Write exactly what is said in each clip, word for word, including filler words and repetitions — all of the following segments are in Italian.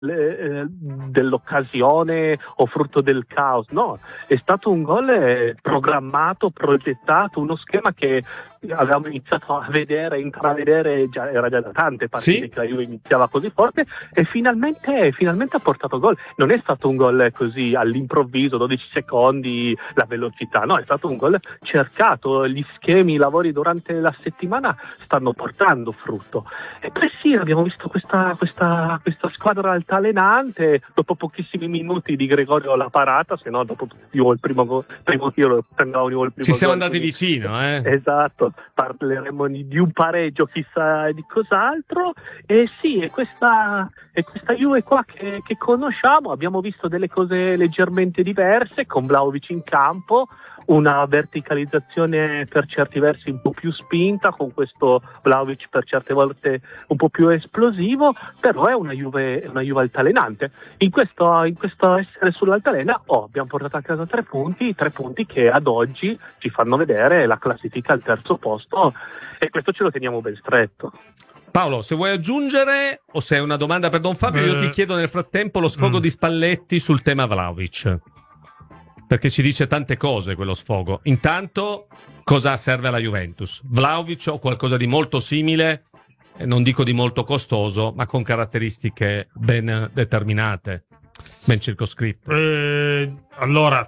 eh, dell'occasione o frutto del caos, no, è stato un gol eh, programmato, progettato, uno schema che avevamo iniziato a vedere, intravedere, già, era già da tante partite sì? che la Juve iniziava così forte e finalmente, finalmente ha portato gol. Non è stato un gol così all'improvviso, dodici secondi, la velocità, no, è stato un gol cercato, gli schemi, i lavori durante la settimana stanno portando frutto. E poi sì, abbiamo visto questa, questa, questa squadra altalenante, dopo pochissimi minuti di Gregorio la parata, se no dopo io il primo, go- primo tiro sembrava io il primo Ci siamo gol, andati quindi... vicino, eh? Esatto, parleremo di, di un pareggio, chissà di cos'altro. E sì, è questa, è questa Juve qua che, che conosciamo. Abbiamo visto delle cose leggermente diverse, con Vlahovic in campo, una verticalizzazione per certi versi un po' più spinta, con questo Vlahovic per certe volte un po' più esplosivo, però è una Juve, una Juve altalenante. In questo, in questo essere sull'altalena oh, abbiamo portato a casa tre punti, tre punti che ad oggi ci fanno vedere la classifica al terzo posto e questo ce lo teniamo ben stretto. Paolo, se vuoi aggiungere o se hai una domanda per Don Fabio, eh, io ti chiedo nel frattempo lo sfogo mm. di Spalletti sul tema Vlahovic, perché ci dice tante cose quello sfogo. Intanto, cosa serve alla Juventus? Vlahovic o qualcosa di molto simile, non dico di molto costoso, ma con caratteristiche ben determinate, ben circoscritte. Eh, allora,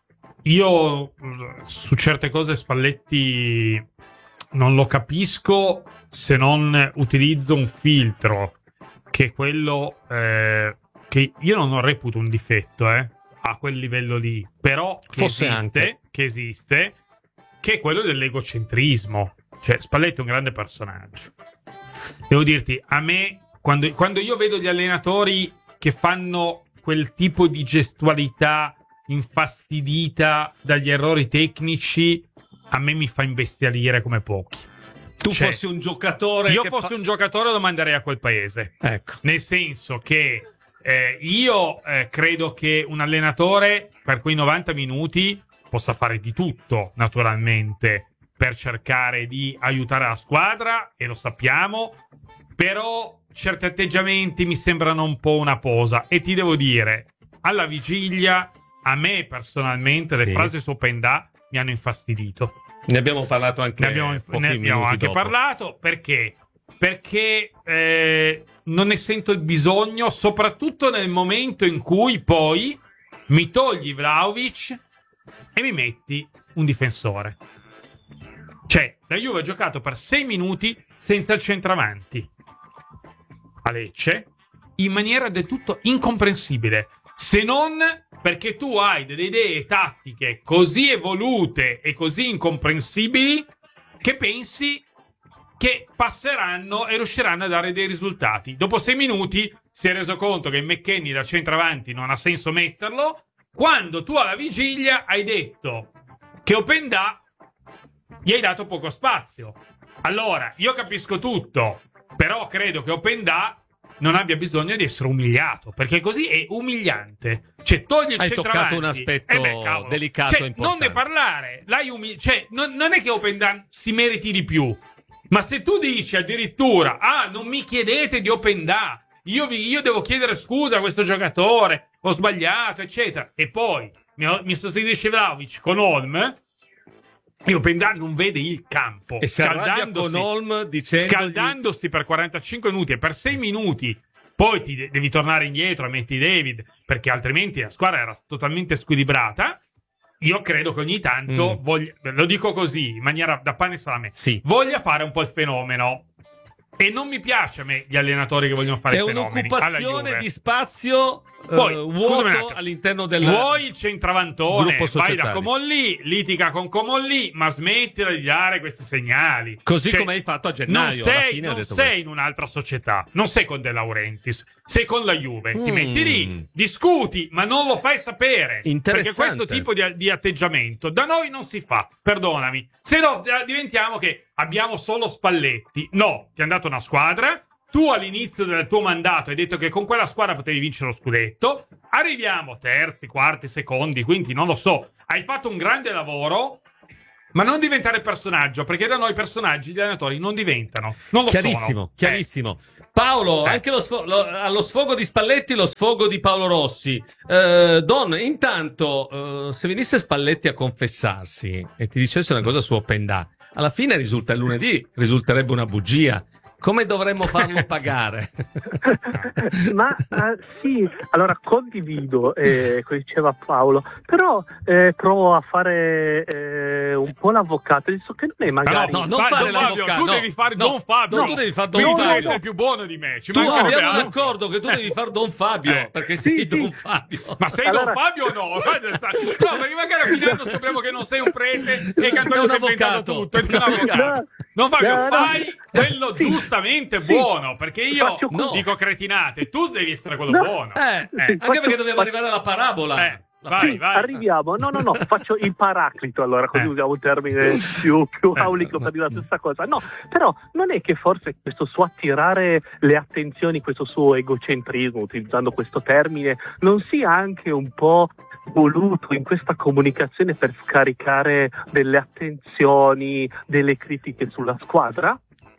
io su certe cose Spalletti non lo capisco se non utilizzo un filtro che è quello eh, che io non reputo un difetto, eh. A quel livello lì, però che Fosse esiste, anche. che esiste, che è quello dell'egocentrismo. Cioè, Spalletti è un grande personaggio. Devo dirti, a me, quando, quando io vedo gli allenatori che fanno quel tipo di gestualità infastidita dagli errori tecnici, a me mi fa imbestialire come pochi. Tu cioè, fossi un giocatore io che fossi fa... un giocatore lo manderei a quel paese. Ecco. Nel senso che Eh, io eh, credo che un allenatore per quei novanta minuti possa fare di tutto, naturalmente, per cercare di aiutare la squadra, e lo sappiamo, però certi atteggiamenti mi sembrano un po' una posa. E ti devo dire, alla vigilia, a me personalmente, sì. le frasi su Openda mi hanno infastidito. Ne abbiamo parlato anche Ne abbiamo, ne abbiamo anche dopo. parlato, perché? Perché eh, non ne sento il bisogno, soprattutto nel momento in cui poi mi togli Vlahovic e mi metti un difensore. Cioè, la Juve ha giocato per sei minuti senza il centravanti a Lecce in maniera del tutto incomprensibile, se non perché tu hai delle idee tattiche così evolute e così incomprensibili che pensi che passeranno e riusciranno a dare dei risultati. Dopo sei minuti si è reso conto che McKennie da centravanti non ha senso metterlo, quando tu alla vigilia hai detto che Openda gli hai dato poco spazio. Allora, io capisco tutto, però credo che Openda non abbia bisogno di essere umiliato, perché così è umiliante. Cioè, togli il hai centravanti. toccato un aspetto eh beh, delicato cioè, e importante. non ne parlare. L'hai umi- cioè, non, non è che Openda si meriti di più. Ma se tu dici addirittura, ah, non mi chiedete di Openda, io, vi, io devo chiedere scusa a questo giocatore, ho sbagliato, eccetera, e poi mi, mi sostituisce Vlahovic con Holm, e Openda non vede il campo, e si arrabbia con Holm dicendogli... scaldandosi per quarantacinque minuti e per sei minuti, poi ti de- devi tornare indietro, metti David, perché altrimenti la squadra era totalmente squilibrata. Io credo che ogni tanto, mm. voglia, lo dico così, in maniera da pane e salame, sì. voglia fare un po' il fenomeno. E non mi piace a me gli allenatori che vogliono fare è fenomeni. È un'occupazione di spazio poi, uh, vuoto all'interno del vuoi il centravantone, vai da societario. Comolli, litiga con Comolli, ma smettila di dare questi segnali. Così cioè, come hai fatto a gennaio. Non sei, alla fine non detto sei questo. in un'altra società, non sei con De Laurentiis, sei con la Juve. Mm. Ti metti lì, discuti, ma non lo fai sapere. Perché questo tipo di, di atteggiamento da noi non si fa, perdonami. Se no diventiamo che abbiamo solo Spalletti. No, ti è andata una squadra. Tu all'inizio del tuo mandato hai detto che con quella squadra potevi vincere lo scudetto. Arriviamo terzi, quarti, secondi, quinti, non lo so. Hai fatto un grande lavoro. ma non diventare personaggio, perché da noi i personaggi, gli allenatori, non diventano. Non lo chiarissimo, sono. chiarissimo. Eh. Paolo, eh. anche lo sfo- lo, allo sfogo di Spalletti, lo sfogo di Paolo Rossi. Uh, Don, intanto, uh, se venisse Spalletti a confessarsi e ti dicesse una cosa su Openda, alla fine risulta il lunedì, risulterebbe una bugia. Come dovremmo farlo pagare? Ma uh, sì, allora condivido, eh, come diceva Paolo, però eh, provo a fare eh, un po' l'avvocato, so che non è magari... No, no, non Fa, fare Don l'avvocato. Fabio, tu no, devi fare no, Don Fabio. No, tu devi fare Don Quindi Fabio. tu devi essere più buono di me. Ci Tu mancherebbe abbiamo un altro. accordo che tu devi fare Don Fabio, Eh. perché Sì, sei sì. Don Fabio. Ma sei Allora- Don Fabio o no? No, perché magari a fine anno scopriamo che non sei un prete e che È Antonio un si è inventato avvocato. tutto. È un avvocato. No. Don Fabio, No, no. fai quello Sì. giustamente Sì. buono, perché io Faccio no. dico cretinate, tu devi essere quello No. buono. Eh, Eh. anche Faccio- perché dobbiamo arrivare alla parabola. Eh, vai, Sì, vai. arriviamo. No, no, no, faccio il paraclito, allora, così Eh. usiamo un termine più, più Eh. aulico per dire la stessa cosa. No, però non è che forse questo suo attirare le attenzioni, questo suo egocentrismo, utilizzando questo termine, non sia anche un po' voluto in questa comunicazione per scaricare delle attenzioni, delle critiche sulla squadra?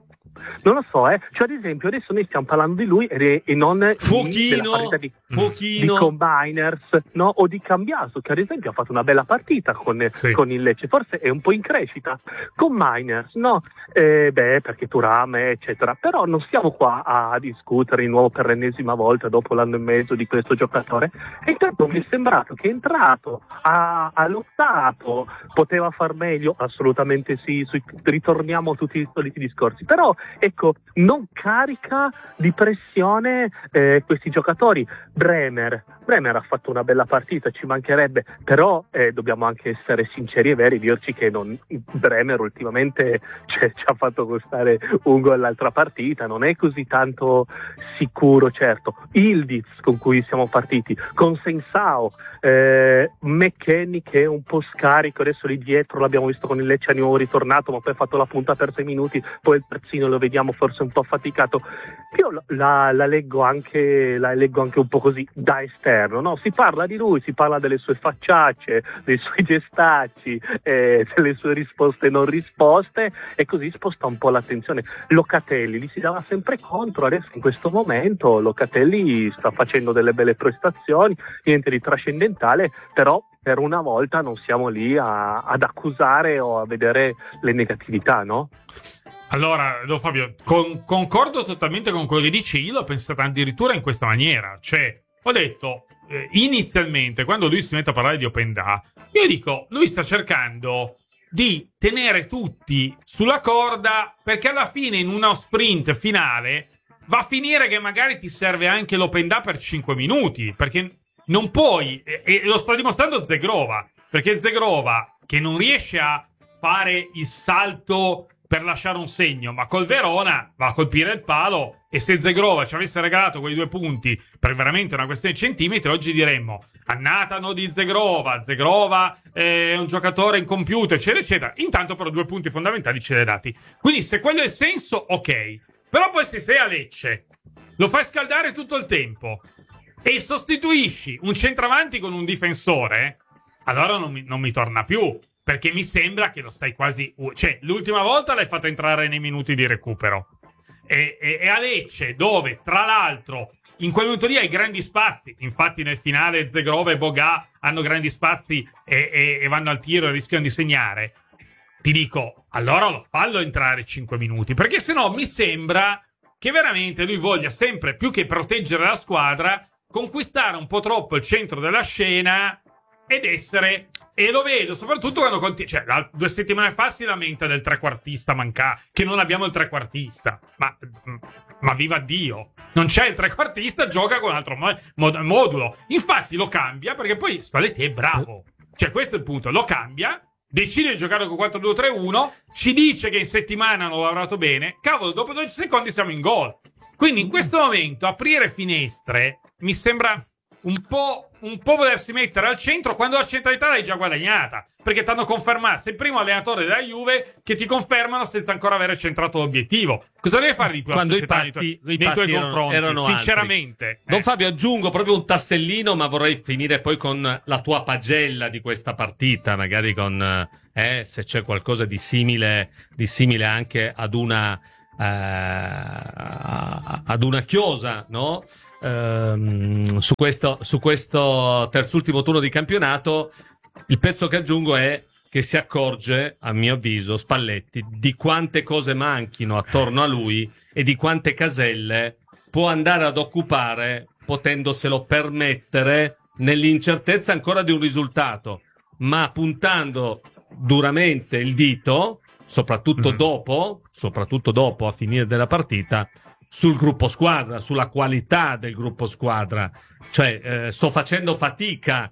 Non lo so, eh. Cioè, ad esempio, adesso noi stiamo parlando di lui e, e non di, Fuochino, della parità di, Fuochino. di Combiners, no? O di Cambiaso, che ad esempio ha fatto una bella partita con, Sì. con il Lecce, forse è un po' in crescita. Combiners, no? Eh, beh, perché Thuram, eccetera. Però non stiamo qua a discutere di nuovo per l'ennesima volta dopo l'anno e mezzo di questo giocatore. E intanto mi è sembrato che è entrato, ha, ha lottato, poteva far meglio, assolutamente sì, sui, ritorniamo a tutti i soliti discorsi. Però ecco, non carica di pressione eh, questi giocatori. Bremer, Bremer ha fatto una bella partita, ci mancherebbe, però eh, dobbiamo anche essere sinceri e veri, dirci che non, Bremer ultimamente cioè, ci ha fatto costare un gol l'altra partita, non è così tanto sicuro, certo. Ildiz, con cui siamo partiti, con Sensao, eh, McKennie che è un po' scarico, adesso lì dietro l'abbiamo visto con il Lecce, è nuovo ritornato, ma poi ha fatto la punta per sei minuti, poi il terzino lo vediamo forse un po' affaticato. Io la, la leggo anche la leggo anche un po' così da esterno, no? Si parla di lui, si parla delle sue facciacce, dei suoi gestacci, eh, delle sue risposte non risposte, e così sposta un po' l'attenzione. Locatelli li si dava sempre contro, adesso in questo momento Locatelli sta facendo delle belle prestazioni, niente di trascendentale, però per una volta non siamo lì a, ad accusare o a vedere le negatività, no? Allora, Don Fabio, con- concordo totalmente con quello che dici. Io l'ho pensata addirittura in questa maniera. Cioè, ho detto, eh, inizialmente, quando lui si mette a parlare di Openda, io dico, lui sta cercando di tenere tutti sulla corda, perché alla fine, in uno sprint finale, va a finire che magari ti serve anche l'Openda per cinque minuti, perché non puoi, e, e lo sta dimostrando Zegrova, perché Zegrova, che non riesce a fare il salto per lasciare un segno, ma col Verona va a colpire il palo, e se Zegrova ci avesse regalato quei due punti per veramente una questione di centimetri, oggi diremmo annatano di Zegrova, Zegrova è un giocatore incompiuto, eccetera eccetera. Intanto però due punti fondamentali ce li hai dati, quindi se quello è il senso, ok. Però poi se sei a Lecce, lo fai scaldare tutto il tempo e sostituisci un centravanti con un difensore, allora non mi, non mi torna più, perché mi sembra che lo stai quasi... Cioè, l'ultima volta l'hai fatto entrare nei minuti di recupero. E, e, e a Lecce, dove, tra l'altro, in quel momento lì hai grandi spazi. Infatti nel finale Zegrova e Bogà hanno grandi spazi e, e, e vanno al tiro e rischiano di segnare. Ti dico, allora lo fallo entrare cinque minuti. Perché sennò mi sembra che veramente lui voglia sempre, più che proteggere la squadra, conquistare un po' troppo il centro della scena ed essere... E lo vedo soprattutto quando continua. Cioè, la, due settimane fa si lamenta del trequartista manca, che non abbiamo il trequartista. Ma, ma viva Dio, non c'è il trequartista, gioca con un altro mo- mod- modulo. Infatti lo cambia, perché poi Spalletti è bravo. Cioè, questo è il punto. Lo cambia, decide di giocare con quattro due tre uno, ci dice che in settimana hanno lavorato bene. Cavolo, dopo dodici secondi siamo in gol. Quindi in questo momento aprire finestre mi sembra un po', un po' volersi mettere al centro quando la centralità l'hai già guadagnata, perché ti hanno confermato, sei il primo allenatore della Juve che ti confermano senza ancora aver centrato l'obiettivo. Cosa deve fare di più quando la i patti, nei tuoi, i nei patti tuoi erano, confronti? erano Sinceramente. altri. Don Eh. Fabio, aggiungo proprio un tassellino, ma vorrei finire poi con la tua pagella di questa partita, magari con eh, se c'è qualcosa di simile, di simile anche ad una eh, ad una chiosa, no? Ehm, su questo, su questo terzultimo turno di campionato. Il pezzo che aggiungo è che si accorge, a mio avviso, Spalletti, di quante cose manchino attorno a lui e di quante caselle può andare ad occupare potendoselo permettere nell'incertezza ancora di un risultato, ma puntando duramente il dito, soprattutto Mm. dopo, soprattutto dopo a finire della partita, sul gruppo squadra, sulla qualità del gruppo squadra. Cioè, eh, sto facendo fatica.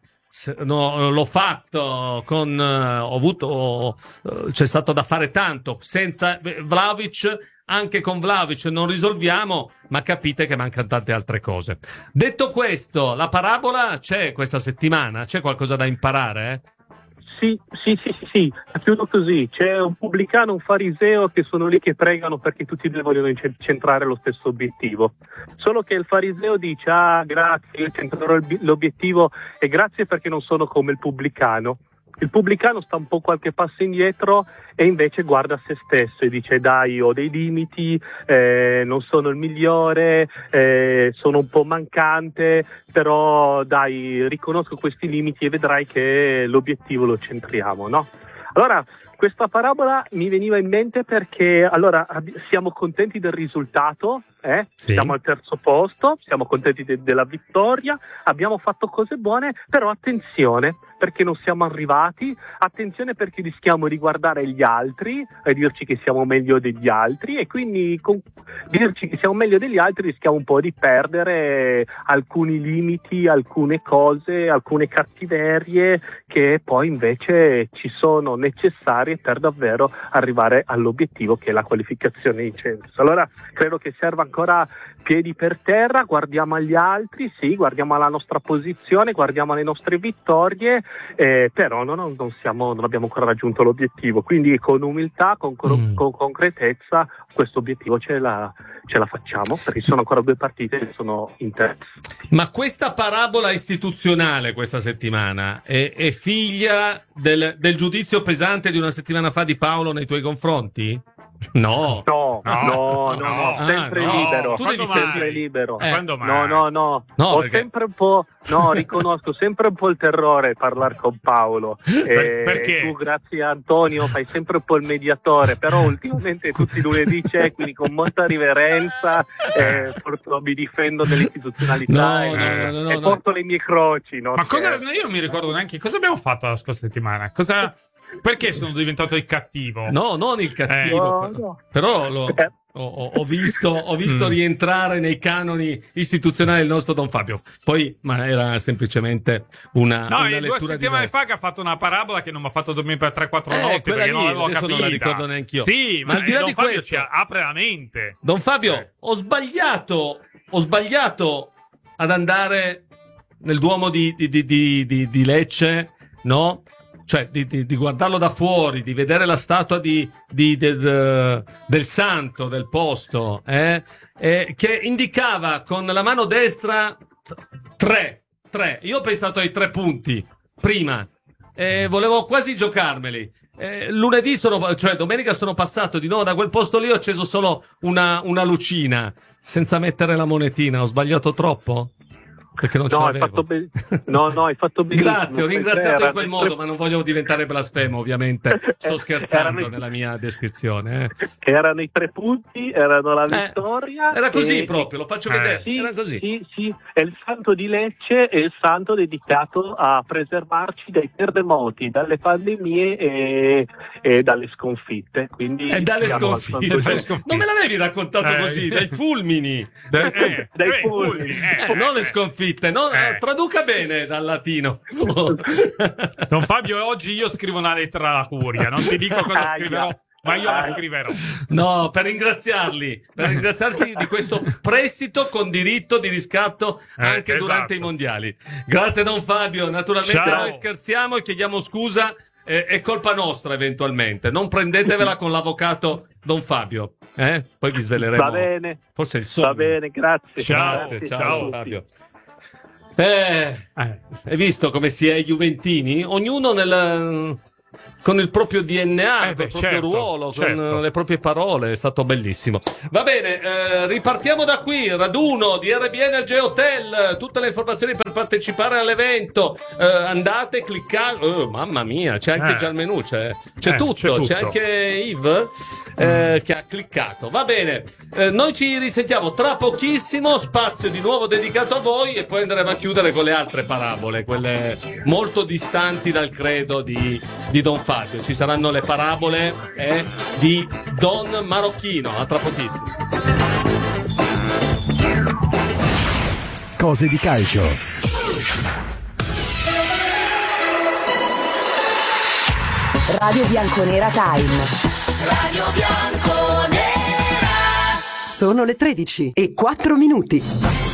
No, l'ho fatto con eh, ho avuto ho, eh, c'è stato da fare tanto senza Vlahovic. Anche con Vlahovic non risolviamo, ma capite che mancano tante altre cose. Detto questo, la parabola c'è questa settimana? C'è qualcosa da imparare? Eh? Sì, sì, sì, sì, sì, la chiudo così. C'è un pubblicano, un fariseo che sono lì che pregano perché tutti e due vogliono centrare lo stesso obiettivo. Solo che il fariseo dice: ah, grazie, io centrerò l'obiettivo e grazie perché non sono come il pubblicano. Il pubblicano sta un po' qualche passo indietro e invece guarda se stesso e dice: dai, ho dei limiti, eh, non sono il migliore, eh, sono un po' mancante, però dai, riconosco questi limiti e vedrai che l'obiettivo lo centriamo, no? Allora, questa parabola mi veniva in mente perché allora siamo contenti del risultato, eh? Sì. Siamo al terzo posto, siamo contenti de- della vittoria, abbiamo fatto cose buone, però attenzione perché non siamo arrivati, attenzione perché rischiamo di guardare gli altri e dirci che siamo meglio degli altri e quindi con dirci che siamo meglio degli altri rischiamo un po' di perdere alcuni limiti, alcune cose, alcune cattiverie che poi invece ci sono necessarie per davvero arrivare all'obiettivo che è la qualificazione in Champions. Allora credo che serva ancora piedi per terra, guardiamo agli altri, sì, guardiamo alla nostra posizione, guardiamo alle nostre vittorie, eh, però no, no, non, siamo, non abbiamo ancora raggiunto l'obiettivo, quindi con umiltà, con, Mm. con concretezza questo obiettivo ce la, ce la facciamo, perché ci sono ancora due partite che sono interessanti. Ma questa parabola istituzionale questa settimana è, è figlia del, del giudizio pesante di una settimana fa di Paolo nei tuoi confronti? No. No, no, no, no, no. Ah, sempre no. libero, Tu devi sempre sempre- libero. Eh. Quando mai? No, no, no, No, ho perché- sempre un po', no, riconosco sempre un po' il terrore parlare con Paolo. Per- perché? Tu, grazie a Antonio, fai sempre un po' il mediatore, però ultimamente tutti i lunedì c'è, quindi con molta riverenza eh, porto- mi difendo dell'istituzionalità No, e, no, no, no, e no. porto le mie croci. No, Ma cosa, scherzo. io non mi ricordo neanche cosa abbiamo fatto la scorsa settimana. Cosa, perché sono diventato il cattivo? No, non il cattivo. Eh. No, no. Però lo- Eh. ho, ho- ho visto, ho visto Mm. rientrare nei canoni istituzionali del nostro Don Fabio. Poi, ma era semplicemente una, No, una e due lettura settimane diversa. fa che ha fatto una parabola che non mi ha fatto dormire per tre quattro Eh, notti quella perché lì, non l'avevo adesso capita. non la ricordo neanch'io. Sì, Ma ma, al di là Don di Fabio questo- ci apre la mente. Don Fabio, Eh. ho sbagliato, ho sbagliato ad andare nel Duomo di, di- di- di- di- di Lecce, no? Cioè, di, di- di guardarlo da fuori, di vedere la statua di, di- de- de- del santo del posto, eh? Eh, che indicava con la mano destra t- tre, tre. Io ho pensato ai tre punti prima, eh, volevo quasi giocarmeli. Eh, lunedì sono, cioè domenica sono passato di nuovo da quel posto lì, ho acceso solo una, una lucina senza mettere la monetina. Ho sbagliato troppo? Perché non ce No, hai l'avevo. fatto be- no, no, hai fatto benissimo. Grazie, ho ringraziato Era in quel nel modo, tre- ma non voglio diventare blasfemo, ovviamente. Sto Era scherzando nel- nella mia descrizione. eh. Erano i tre punti, erano la Eh, vittoria. Era così e- proprio, lo faccio Eh. vedere. Sì, Era così. sì, sì, è il santo di Lecce, è il santo dedicato a preservarci dai terremoti, dalle pandemie e, e dalle sconfitte. Quindi E dalle siamo al sconfitte. santo dalle di- sconfitte. Non me l'avevi raccontato Eh. così, dai fulmini. Eh, eh, Dai eh, fulmini. eh, Eh, non le eh. sconfitte, no? Eh. Traduca bene dal latino. Don Fabio, oggi io scrivo una lettera alla curia, non ti dico cosa Aia. scriverò ma io la scriverò. No, per ringraziarli, per ringraziarci di questo prestito con diritto di riscatto anche eh, esatto. durante i mondiali. Grazie Don Fabio, naturalmente Ciao. Noi scherziamo e chiediamo scusa, eh, è colpa nostra eventualmente, non prendetevela con l'avvocato Don Fabio, eh? Poi vi sveleremo. Va bene, forse il sogno. va bene, grazie. Ciao, Grazie, ciao, ciao. Don Fabio. Eh, Eh. hai visto come si è juventini? Ognuno nel, con il proprio D N A, Eh con beh, il proprio certo, ruolo, certo. con le proprie parole, è stato bellissimo. Va bene, eh, ripartiamo da qui, raduno di R B N G Hotel, tutte le informazioni per partecipare all'evento, eh, andate, cliccate, oh, mamma mia, c'è anche Eh. già il menù, c'è, c'è, Eh, tutto, c'è tutto. c'è anche Yves eh, che ha cliccato. Va bene, eh, noi ci risentiamo tra pochissimo, spazio di nuovo dedicato a voi e poi andremo a chiudere con le altre parabole, quelle molto distanti dal credo di, di Don Fabio. Ci saranno le parabole eh, di Don Marocchino, a tra pochissimo. Cose di calcio. Radio Bianconera Time. Radio Bianconera. Sono le tredici e quattro minuti.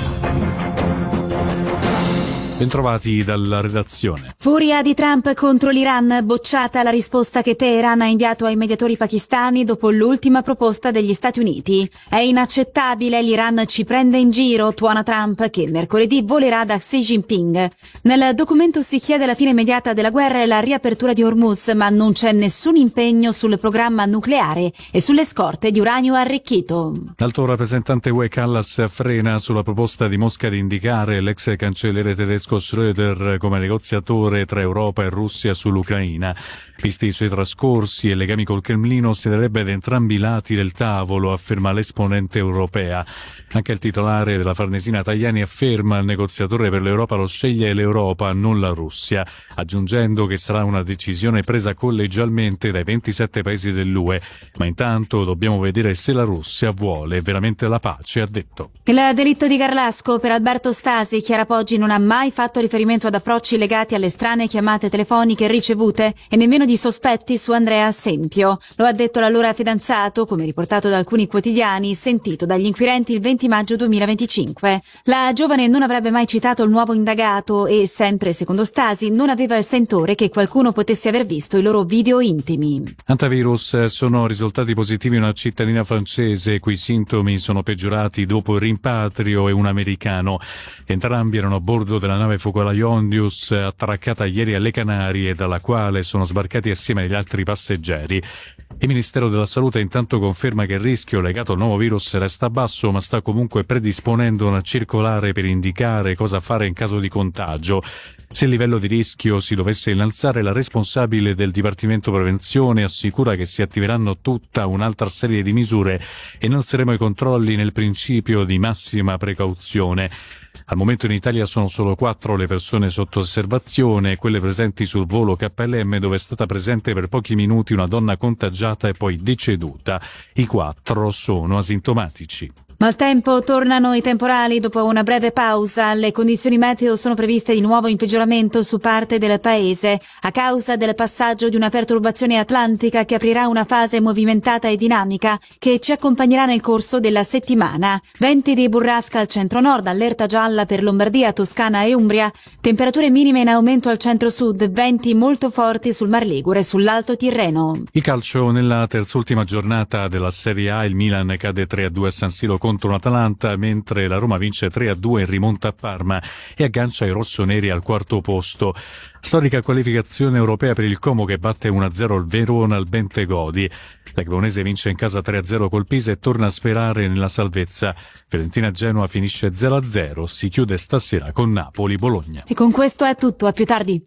Bentrovati dalla redazione. Furia di Trump contro l'Iran, bocciata la risposta che Teheran ha inviato ai mediatori pakistani dopo l'ultima proposta degli Stati Uniti. È inaccettabile, l'Iran ci prende in giro, tuona Trump, che mercoledì volerà da Xi Jinping. Nel documento si chiede la fine immediata della guerra e la riapertura di Hormuz, ma non c'è nessun impegno sul programma nucleare e sulle scorte di uranio arricchito. L'alto rappresentante U E Callas frena sulla proposta di Mosca di indicare l'ex cancelliere tedesco Schröder come negoziatore tra Europa e Russia sull'Ucraina. Visti i suoi trascorsi e legami col Cremlino, si darebbe ad entrambi i lati del tavolo, afferma l'esponente europea. Anche il titolare della Farnesina Tajani afferma il negoziatore per l'Europa lo sceglie l'Europa, non la Russia, aggiungendo che sarà una decisione presa collegialmente dai ventisette paesi dell'U E. Ma intanto dobbiamo vedere se la Russia vuole veramente la pace, ha detto. Il delitto di Garlasco per Alberto Stasi, Chiara Poggi non ha mai fatto riferimento ad approcci legati alle strane chiamate telefoniche ricevute e nemmeno di sospetti su Andrea Assempio. Lo ha detto l'allora fidanzato, come riportato da alcuni quotidiani, sentito dagli inquirenti il venti maggio duemilaventicinque. La giovane non avrebbe mai citato il nuovo indagato e, sempre secondo Stasi, non aveva il sentore che qualcuno potesse aver visto i loro video intimi. Antivirus, sono risultati positivi una cittadina francese i cui sintomi sono peggiorati dopo il rimpatrio e un americano. Entrambi erano a bordo della nave focolaio Ondius attraccata ieri alle Canarie, dalla quale sono sbarcati assieme agli altri passeggeri. Il Ministero della Salute intanto conferma che il rischio legato al nuovo virus resta basso, ma sta comunque predisponendo una circolare per indicare cosa fare in caso di contagio. Se il livello di rischio si dovesse innalzare, la responsabile del Dipartimento Prevenzione assicura che si attiveranno tutta un'altra serie di misure e innalzeremo i controlli nel principio di massima precauzione. Al momento in Italia sono solo quattro le persone sotto osservazione, quelle presenti sul volo K L M dove è stata presente per pochi minuti una donna contagiata e poi deceduta. I quattro sono asintomatici. Maltempo, tornano i temporali dopo una breve pausa. Le condizioni meteo sono previste di nuovo in peggioramento su parte del paese a causa del passaggio di una perturbazione atlantica che aprirà una fase movimentata e dinamica che ci accompagnerà nel corso della settimana. Venti di burrasca al centro-nord, allerta gialla per Lombardia, Toscana e Umbria, temperature minime in aumento al centro-sud, venti molto forti sul Mar Ligure e sull'Alto Tirreno. Il calcio, nella terzultima giornata della Serie A, il Milan cade tre a due a San Siro contro l'Atalanta, mentre la Roma vince tre a due in rimonta a Parma e aggancia i rossoneri al quarto posto. Storica qualificazione europea per il Como che batte uno a zero il Verona al Bentegodi. La Cremonese vince in casa tre a zero col Pisa e torna a sperare nella salvezza. Fiorentina-Genoa finisce zero a zero, si chiude stasera con Napoli-Bologna. E con questo è tutto, a più tardi.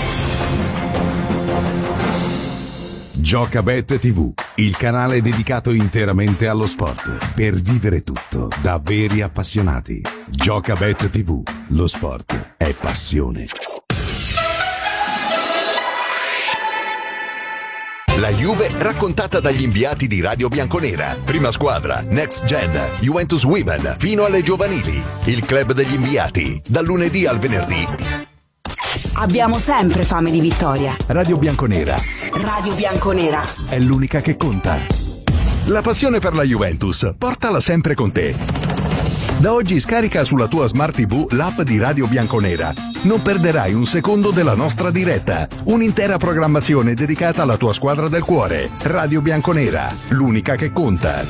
Giocabet tivù, il canale dedicato interamente allo sport, per vivere tutto da veri appassionati. Giocabet tivù, lo sport è passione. La Juve raccontata dagli inviati di Radio Bianconera. Prima squadra, Next Gen, Juventus Women, fino alle giovanili. Il club degli inviati, dal lunedì al venerdì, Abbiamo sempre fame di vittoria. Radio Bianconera Radio Bianconera. è l'unica che conta. La passione per la Juventus, portala sempre con te. Da oggi scarica sulla tua Smart tivù l'app di Radio Bianconera. Non perderai un secondo della nostra diretta. Un'intera programmazione dedicata alla tua squadra del cuore. Radio Bianconera, l'unica che conta.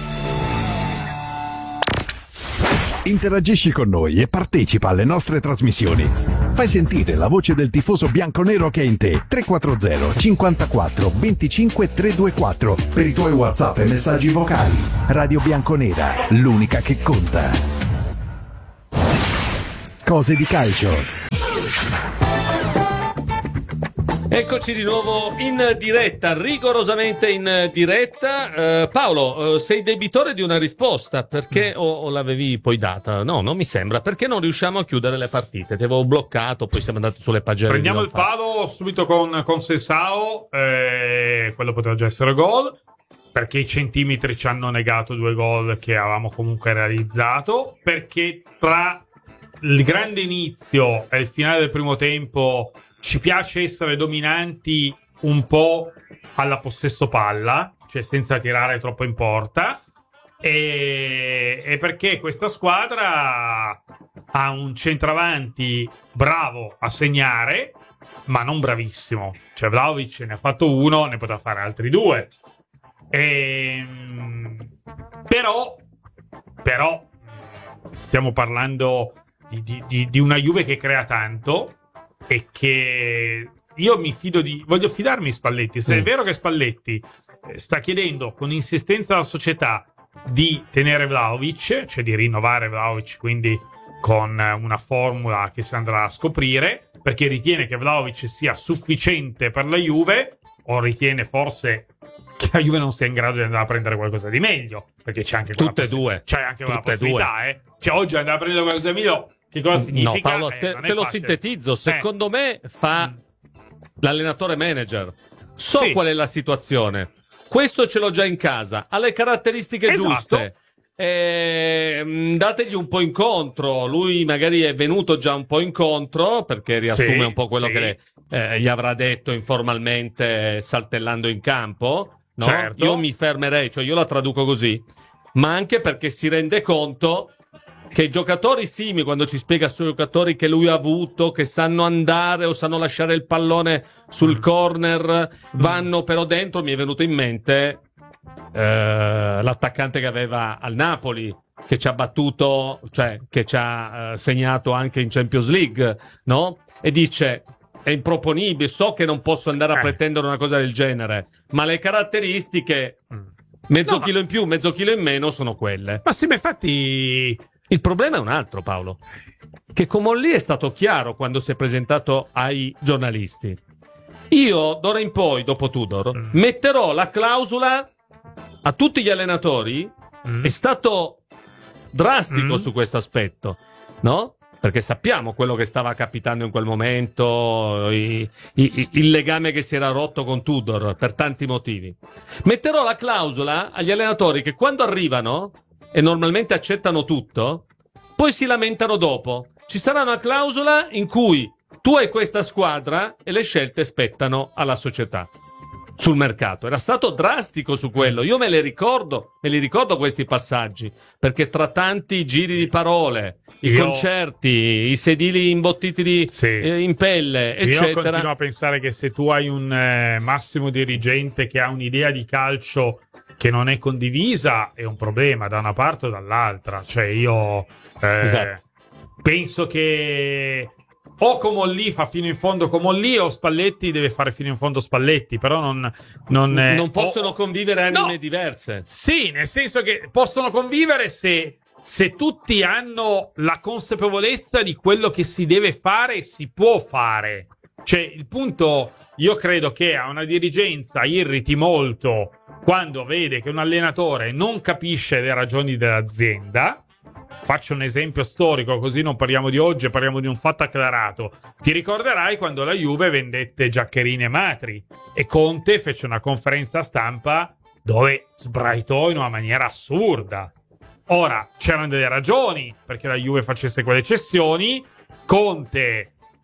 Interagisci con noi e partecipa alle nostre trasmissioni. Fai sentire la voce del tifoso bianconero che è in te. tre quattro zero cinquantaquattro venticinque trecentoventiquattro per i tuoi WhatsApp e messaggi vocali. Radio Bianconera, l'unica che conta. Cose di calcio. Eccoci di nuovo in diretta, rigorosamente in diretta. Eh, Paolo, eh, sei debitore di una risposta, perché o, o l'avevi poi data? No, non mi sembra, perché non riusciamo a chiudere le partite. Ti avevo bloccato, poi siamo andati sulle pagine. Prendiamo il palo subito con, con Sessao, eh, quello poteva già essere gol, perché i centimetri ci hanno negato due gol che avevamo comunque realizzato, perché tra il grande inizio e il finale del primo tempo ci piace essere dominanti un po' alla possesso palla, cioè senza tirare troppo in porta, e, e perché questa squadra ha un centravanti bravo a segnare, ma non bravissimo. Cioè Vlahovic ne ha fatto uno, ne potrà fare altri due. E, però, però stiamo parlando di, di, di, di una Juve che crea tanto, e che io mi fido di... voglio fidarmi di Spalletti. Se mm. è vero che Spalletti sta chiedendo con insistenza alla società di tenere Vlahovic, cioè di rinnovare Vlahovic, quindi con una formula che si andrà a scoprire, perché ritiene che Vlahovic sia sufficiente per la Juve, o ritiene forse che la Juve non sia in grado di andare a prendere qualcosa di meglio, perché c'è anche tutte e possi- due c'è anche tutte una possibilità, eh. Cioè oggi andare a prendere qualcosa di meglio, che cosa significa? No, Paolo, eh, te, te lo facile. sintetizzo. Secondo eh. me fa mm. l'allenatore manager. So sì. qual è la situazione. Questo ce l'ho già in casa, ha le caratteristiche esatto. giuste. Eh, dategli un po' incontro. Lui magari è venuto già un po' incontro, perché riassume sì, un po' quello sì. che eh, gli avrà detto informalmente saltellando in campo, no? Certo. Io mi fermerei, cioè io la traduco così, ma anche perché si rende conto che i giocatori simili, quando ci spiega sui giocatori che lui ha avuto, che sanno andare o sanno lasciare il pallone sul mm. corner, vanno però dentro, mi è venuto in mente eh, l'attaccante che aveva al Napoli, che ci ha battuto, cioè che ci ha eh, segnato anche in Champions League, no? E dice: è improponibile, so che non posso andare a eh. pretendere una cosa del genere, ma le caratteristiche, mezzo no, chilo ma... in più, mezzo chilo in meno, sono quelle. Ma sì, ma infatti... Il problema è un altro, Paolo, che Comolli è stato chiaro quando si è presentato ai giornalisti. Io, d'ora in poi, dopo Tudor, mm. metterò la clausola a tutti gli allenatori. Mm. È stato drastico mm. su questo aspetto, no? Perché sappiamo quello che stava capitando in quel momento, i, i, il legame che si era rotto con Tudor per tanti motivi. Metterò la clausola agli allenatori che quando arrivano e normalmente accettano tutto, poi si lamentano dopo. Ci sarà una clausola in cui tu hai questa squadra e le scelte spettano alla società sul mercato. Era stato drastico su quello. Io me le ricordo, me li ricordo questi passaggi, perché tra tanti giri di parole, i Io... concerti, i sedili imbottiti di, sì. eh, in pelle, eccetera. Io continuo a pensare che se tu hai un eh, massimo dirigente che ha un'idea di calcio che non è condivisa, è un problema da una parte o dall'altra. Cioè io eh, esatto. penso che o Comolli fa fino in fondo Comolli, o Spalletti deve fare fino in fondo Spalletti, però non non, è, non possono o, convivere anime no, diverse. Sì, nel senso che possono convivere se se tutti hanno la consapevolezza di quello che si deve fare e si può fare. Cioè il punto, io credo che a una dirigenza irriti molto quando vede che un allenatore non capisce le ragioni dell'azienda. Faccio un esempio storico, così non parliamo di oggi, parliamo di un fatto acclarato. Ti ricorderai quando la Juve vendette Giaccherini e Matri e Conte fece una conferenza stampa dove sbraitò in una maniera assurda. Ora, c'erano delle ragioni perché la Juve facesse quelle cessioni. Conte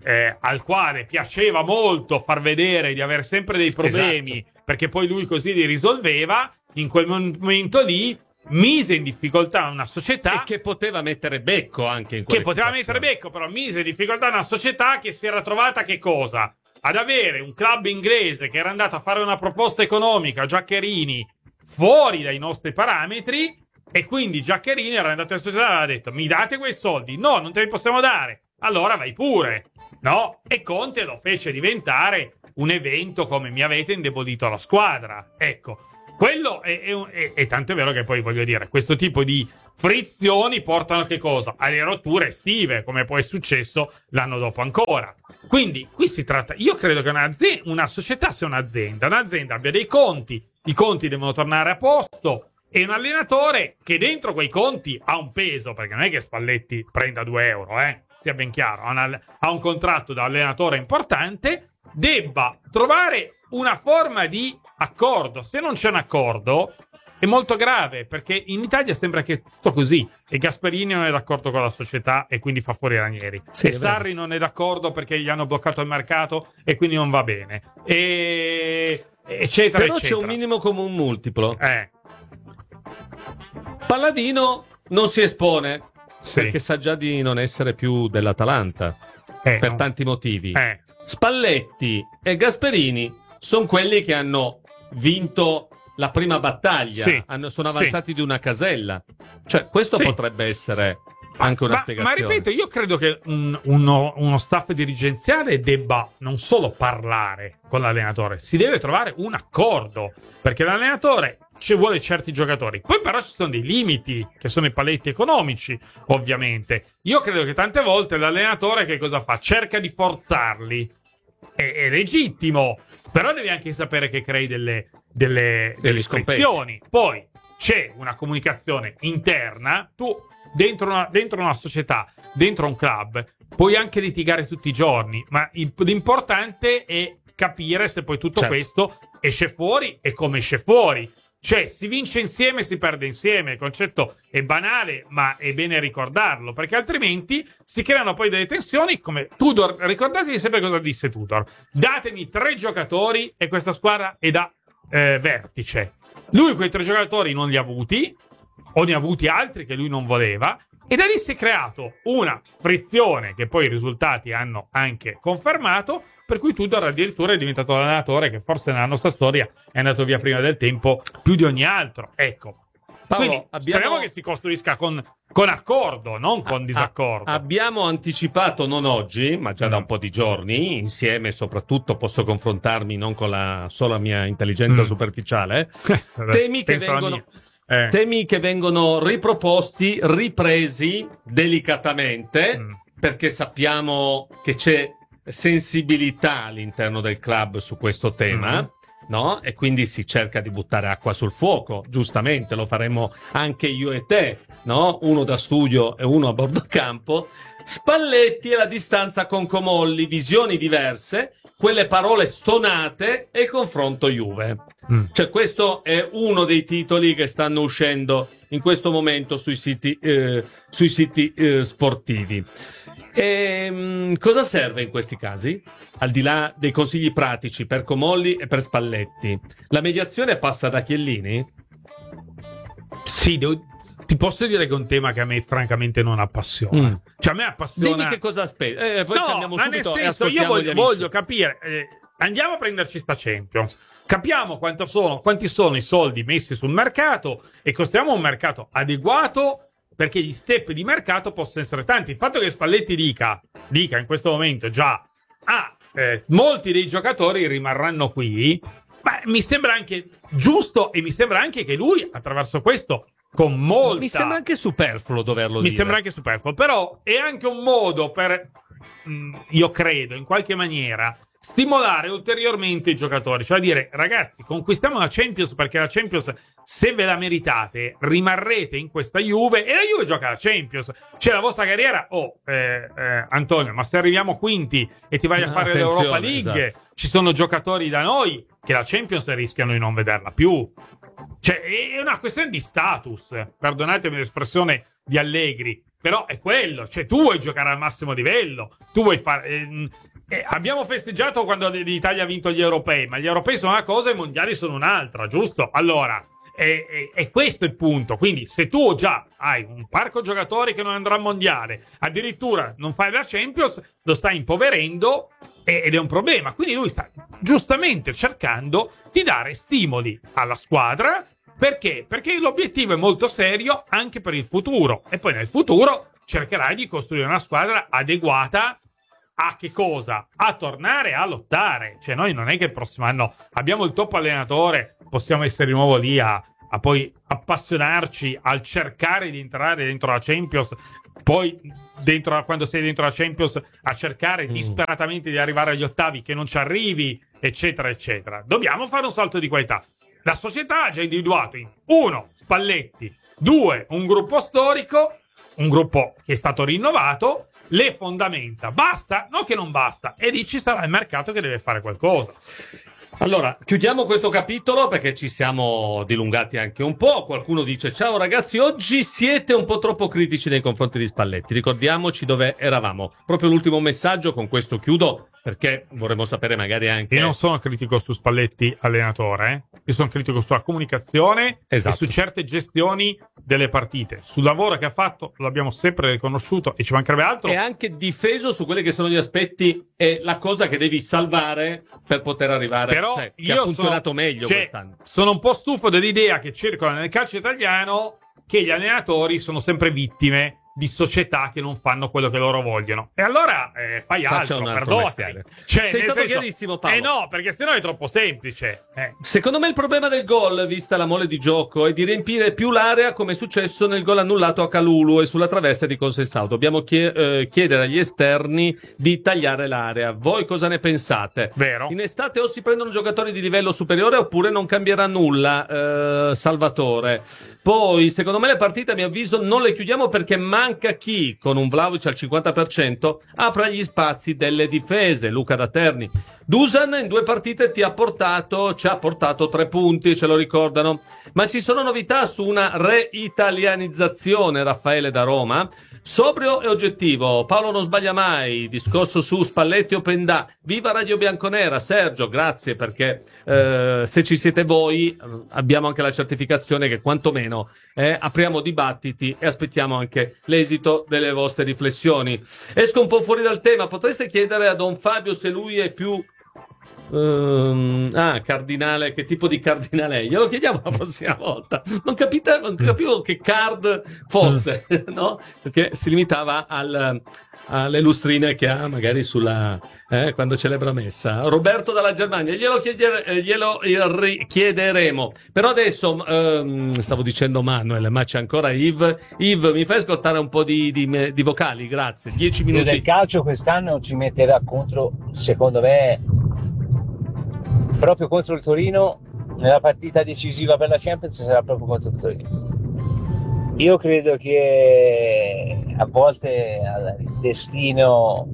eh, al quale piaceva molto far vedere di avere sempre dei problemi, esatto, perché poi lui così li risolveva, in quel momento lì mise in difficoltà una società e che poteva mettere becco anche in che quelle poteva situazioni. mettere becco, però mise in difficoltà una società che si era trovata che cosa? Ad avere un club inglese che era andato a fare una proposta economica a Giaccherini fuori dai nostri parametri, e quindi Giaccherini era andato in società e aveva detto: mi date quei soldi? No, non te li possiamo dare. Allora vai pure, no? E Conte lo fece diventare un evento come mi avete indebolito la squadra. Ecco, quello è, è, è, è tanto è vero che poi voglio dire, questo tipo di frizioni portano a che cosa? Alle rotture estive, come poi è successo l'anno dopo ancora. Quindi qui si tratta, io credo che una, una società sia un'azienda, un'azienda abbia dei conti, i conti devono tornare a posto, e un allenatore che dentro quei conti ha un peso, perché non è che Spalletti prenda due euro, eh, sia ben chiaro, ha, una, ha un contratto da allenatore importante, debba trovare una forma di accordo. Se non c'è un accordo è molto grave, perché in Italia sembra che è tutto così, e Gasperini non è d'accordo con la società e quindi fa fuori Ranieri, sì, e Sarri non è d'accordo perché gli hanno bloccato il mercato e quindi non va bene, e eccetera però eccetera. c'è un minimo comune multiplo. eh Palladino non si espone, sì. perché sa già di non essere più dell'Atalanta, eh, per no. tanti motivi. eh. Spalletti e Gasperini sono quelli che hanno vinto la prima battaglia, Sì. hanno, sono Sì. avanzati di una casella. Cioè, questo Sì. potrebbe essere anche una ma, spiegazione. ma ripeto, io credo che un- uno, uno staff dirigenziale debba non solo parlare con l'allenatore, si deve trovare un accordo, perché l'allenatore ci vuole certi giocatori, poi però ci sono dei limiti che sono i paletti economici, ovviamente. Io credo che tante volte l'allenatore che cosa fa? Cerca di forzarli, è, è legittimo, però devi anche sapere che crei delle, delle, delle scompensi. frizioni. Poi c'è una comunicazione interna, tu dentro una, dentro una società, dentro un club, puoi anche litigare tutti i giorni, ma il- l'importante è capire se poi tutto Certo. questo esce fuori e come esce fuori. Cioè, si vince insieme, si perde insieme. Il concetto è banale, ma è bene ricordarlo, perché altrimenti si creano poi delle tensioni come Tudor. Ricordatevi sempre cosa disse Tudor: datemi tre giocatori e questa squadra è da eh, vertice. Lui quei tre giocatori non li ha avuti, o ne ha avuti altri che lui non voleva, e da lì si è creato una frizione che poi i risultati hanno anche confermato, per cui Tudor addirittura è diventato l'allenatore che forse nella nostra storia è andato via prima del tempo più di ogni altro. Ecco, Paolo, quindi abbiamo- speriamo che si costruisca con, con accordo, non con disaccordo. A- abbiamo anticipato, non oggi, ma già da un po' di giorni, insieme soprattutto posso confrontarmi non con la sola mia intelligenza Mm. superficiale, temi che Penso alla vengono... mia. Eh. Temi che vengono riproposti, ripresi delicatamente, Mm. perché sappiamo che c'è sensibilità all'interno del club su questo tema, Mm. no? E quindi si cerca di buttare acqua sul fuoco, giustamente, lo faremo anche io e te, no? Uno da studio e uno a bordo campo. Spalletti e la distanza con Comolli, visioni diverse, quelle parole stonate e il confronto Juve. Mm. Cioè, questo è uno dei titoli che stanno uscendo in questo momento sui siti, eh, sui siti eh, sportivi. E, mh, cosa serve in questi casi? Al di là dei consigli pratici per Comolli e per Spalletti, la mediazione passa da Chiellini? Sì, devo- ti posso dire che è un tema che a me francamente non appassiona. Mm. Cioè, a me appassiona... Dimmi che cosa aspetti. Eh, poi no, cambiamo ma nel subito e senso, io ascoltiamo gli voglio, amici. voglio capire, eh, andiamo a prenderci sta Champions, capiamo quanto sono, quanti sono i soldi messi sul mercato e costruiamo un mercato adeguato perché gli step di mercato possono essere tanti. Il fatto che Spalletti dica, dica in questo momento già, ah, eh, molti dei giocatori rimarranno qui, ma mi sembra anche giusto e mi sembra anche che lui attraverso questo con molta... Mi sembra anche superfluo doverlo Mi dire. sembra anche superfluo, però è anche un modo per, mh, io credo, in qualche maniera, stimolare ulteriormente i giocatori. Cioè dire, ragazzi, conquistiamo la Champions perché la Champions, se ve la meritate, rimarrete in questa Juve e la Juve gioca la Champions. Cioè la vostra carriera, oh, eh, eh, Antonio, ma se arriviamo quinti e ti vai a No, fare attenzione, l'Europa League, esatto. ci sono giocatori da noi che la Champions rischiano di non vederla più. Cioè, è una questione di status, perdonatemi l'espressione di Allegri, però è quello, cioè tu vuoi giocare al massimo livello, tu vuoi fare... Eh, eh, abbiamo festeggiato quando l'Italia ha vinto gli europei, ma gli europei sono una cosa e i mondiali sono un'altra, giusto? Allora, è, è, è questo il punto, quindi se tu già hai un parco giocatori che non andrà al mondiale, addirittura non fai la Champions, lo stai impoverendo ed è un problema, quindi lui sta giustamente cercando di dare stimoli alla squadra. Perché? Perché l'obiettivo è molto serio anche per il futuro, e poi nel futuro cercherai di costruire una squadra adeguata a che cosa? A tornare a lottare. Cioè noi non è che il prossimo anno abbiamo il top allenatore, possiamo essere di nuovo lì a, a poi appassionarci al cercare di entrare dentro la Champions, poi dentro, quando sei dentro la Champions, a cercare mm. disperatamente di arrivare agli ottavi, che non ci arrivi, eccetera eccetera. Dobbiamo fare un salto di qualità. La società ha già individuato in uno, Spalletti, due, un gruppo storico, un gruppo che è stato rinnovato, le fondamenta. Basta? No, che non basta. E lì ci sarà il mercato che deve fare qualcosa. Allora, chiudiamo questo capitolo perché ci siamo dilungati anche un po'. Qualcuno dice: ciao ragazzi, oggi siete un po' troppo critici nei confronti di Spalletti. Ricordiamoci dove eravamo. Proprio l'ultimo messaggio, con questo chiudo, perché vorremmo sapere magari anche... Io non sono critico su Spalletti allenatore, eh? Io sono critico sulla comunicazione, esatto, e su certe gestioni delle partite. Sul lavoro che ha fatto l'abbiamo sempre riconosciuto e ci mancherebbe altro. E anche difeso su quelli che sono gli aspetti e la cosa che devi salvare per poter arrivare... Però cioè, che io ha funzionato sono, meglio cioè, quest'anno. Sono un po' stufo dell'idea che circola nel calcio italiano che gli allenatori sono sempre vittime di società che non fanno quello che loro vogliono. E allora eh, fai Faccia altro, perdonami. Cioè, sei stato senso, chiarissimo, Paolo. Eh no, perché sennò è troppo semplice. Eh. Secondo me il problema del gol, vista la mole di gioco, è di riempire più l'area, come è successo nel gol annullato a Kalulu e sulla traversa di Consensao. Dobbiamo chie- eh, chiedere agli esterni di tagliare l'area. Voi cosa ne pensate? Vero. In estate o si prendono giocatori di livello superiore oppure non cambierà nulla, eh, Salvatore. Poi, secondo me le partite, a mio avviso, non le chiudiamo perché manca chi, con un Vlahovic al cinquanta per cento, apra gli spazi delle difese. Luca da Terni. Dusan in due partite ti ha portato, ci ha portato tre punti, ce lo ricordano. Ma ci sono novità su una reitalianizzazione, Raffaele da Roma? Sobrio e oggettivo, Paolo non sbaglia mai, discorso su Spalletti o Pendà. Viva Radio Bianconera, Sergio, grazie, perché eh, se ci siete voi abbiamo anche la certificazione che quantomeno eh, apriamo dibattiti e aspettiamo anche l'esito delle vostre riflessioni. Esco un po' fuori dal tema, potreste chiedere a Don Fabio se lui è più... Um, ah, cardinale, che tipo di cardinale è? Glielo chiediamo la prossima volta. Non capite, non capivo che card fosse, no? Perché si limitava al, alle lustrine che ha magari sulla eh, quando celebra messa. Roberto dalla Germania, glielo, chiedere, glielo chiederemo. Però adesso um, stavo dicendo Manuel, ma c'è ancora Yves. Yves, mi fai ascoltare un po' di, di, di vocali? Grazie. Dieci minuti. Io del calcio quest'anno ci metterà contro, secondo me, proprio contro il Torino, nella partita decisiva per la Champions sarà proprio contro il Torino. Io credo che a volte il destino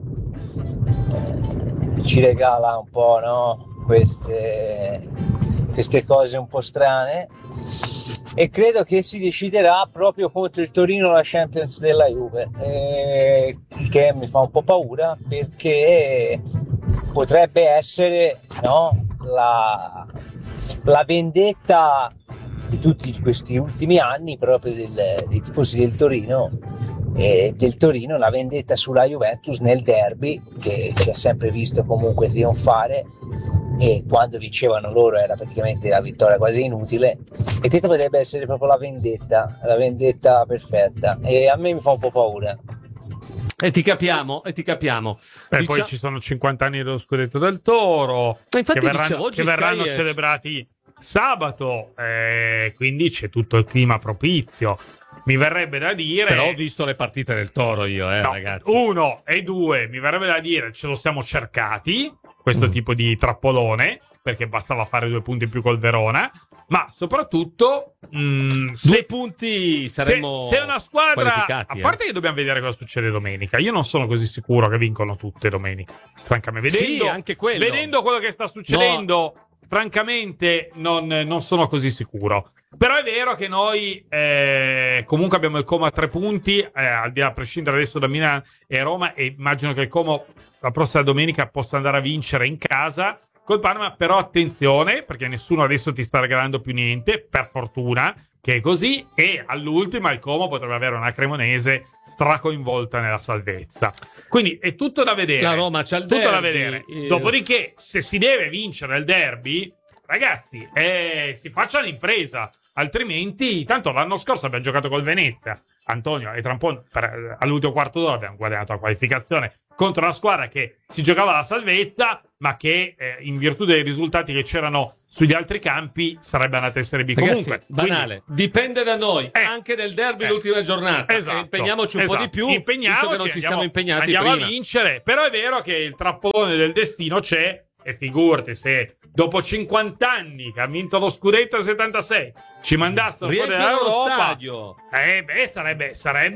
eh, ci regala un po', no? queste, queste cose un po' strane, e credo che si deciderà proprio contro il Torino la Champions della Juve, eh, il che mi fa un po' paura, perché potrebbe essere, no, la, la vendetta di tutti questi ultimi anni proprio del, dei tifosi del Torino e del Torino, la vendetta sulla Juventus nel derby, che ci ha sempre visto comunque trionfare, e quando vincevano loro era praticamente la vittoria quasi inutile, e questa potrebbe essere proprio la vendetta, la vendetta perfetta, e a me mi fa un po' paura. E ti capiamo, e ti capiamo. E Dicia... poi ci sono cinquanta anni dello scudetto del Toro, ma infatti che verranno, dicevo, oggi che verranno Sky celebrati sabato, eh, quindi c'è tutto il clima propizio. Mi verrebbe da dire... Però ho visto le partite del Toro io, eh, no, ragazzi. Uno e due, mi verrebbe da dire, ce lo siamo cercati, questo mm. tipo di trappolone, perché bastava fare due punti in più col Verona, ma soprattutto... Mh, se, due punti saremmo se, se una squadra... A parte eh. che dobbiamo vedere cosa succede domenica, io non sono così sicuro che vincono tutte domenica. Francamente, vedendo, sì, anche quello. vedendo quello che sta succedendo... No. francamente non, non sono così sicuro. Però è vero che noi eh, comunque abbiamo il Como a tre punti, eh, al di là, a prescindere adesso da Milano e Roma, e immagino che il Como la prossima domenica possa andare a vincere in casa col Parma. Però attenzione, perché nessuno adesso ti sta regalando più niente, per fortuna che è così, e all'ultima il Como potrebbe avere una Cremonese stracoinvolta nella salvezza. Quindi è tutto da vedere. La Roma c'ha il tutto derby, da vedere. eh. Dopodiché, se si deve vincere il derby, ragazzi, eh, si faccia l'impresa. Altrimenti, tanto l'anno scorso abbiamo giocato col Venezia, Antonio e Trampone, per, all'ultimo quarto d'ora abbiamo guadagnato la qualificazione contro una squadra che si giocava la salvezza, ma che eh, in virtù dei risultati che c'erano sugli altri campi sarebbe andata in Serie B. Ragazzi, comunque banale, quindi, dipende da noi, eh, anche del derby eh, l'ultima giornata. Esatto, impegniamoci un esatto. po' di più, Impegniamoci, visto che non ci andiamo, siamo impegnati andiamo prima. a vincere. Però è vero che il trappolone del destino c'è, e figurati se dopo cinquanta anni che ha vinto lo scudetto del settantasei ci mandassero fuori Riempiono lo dall'Europa, stadio. eh beh sarebbe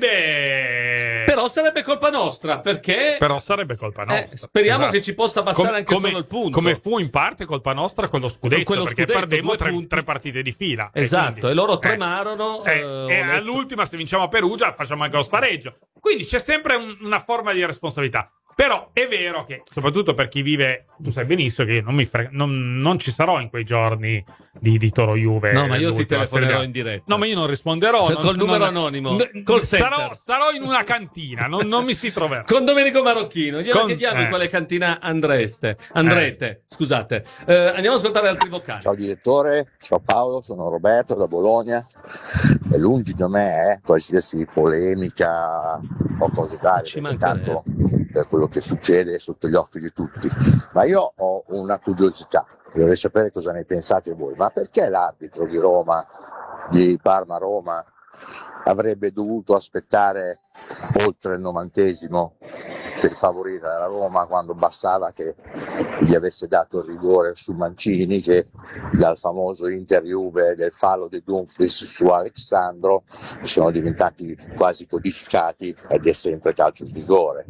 sarebbe Però sarebbe colpa nostra, perché però sarebbe colpa nostra. Eh, speriamo Esatto. che ci possa bastare Com- anche come, solo il punto. come fu in parte colpa nostra quello scudetto, Quello perché scudetto, perdemmo due tre, punti. tre partite di fila. Esatto, quindi, e loro eh, tremarono. eh, eh, e ho letto. all'ultima, se vinciamo a Perugia, facciamo anche lo spareggio. Quindi c'è sempre un- una forma di responsabilità. Però è vero che, soprattutto per chi vive, tu sai benissimo che io non, mi frega, non, non ci sarò in quei giorni di, di Toro Juve. No, ma io ti l'ultima telefonerò Serie A. in diretta. No, ma io non risponderò. non- Col numero non- anonimo, n- call sarò, center. sarò in una cantina, non, non mi si troverà. Con Domenico Marocchino, glielo Con- chiediamo in eh. quale cantina andreste. Andrete, scusate. Eh, andiamo ad ascoltare altri vocali. Ciao direttore, ciao Paolo, sono Roberto da Bologna e lungi da me eh, qualsiasi polemica o cose varie, Ci perché manca tanto per quello che succede è sotto gli occhi di tutti. Ma io ho una curiosità, vorrei sapere cosa ne pensate voi, ma perché l'arbitro di Roma, di Parma-Roma, avrebbe dovuto aspettare oltre il novantesimo per favorire la Roma, quando bastava che gli avesse dato il rigore su Mancini, che dal famoso Inter-Juve del fallo di Dumfries su Alexandro sono diventati quasi codificati ed è sempre calcio di rigore.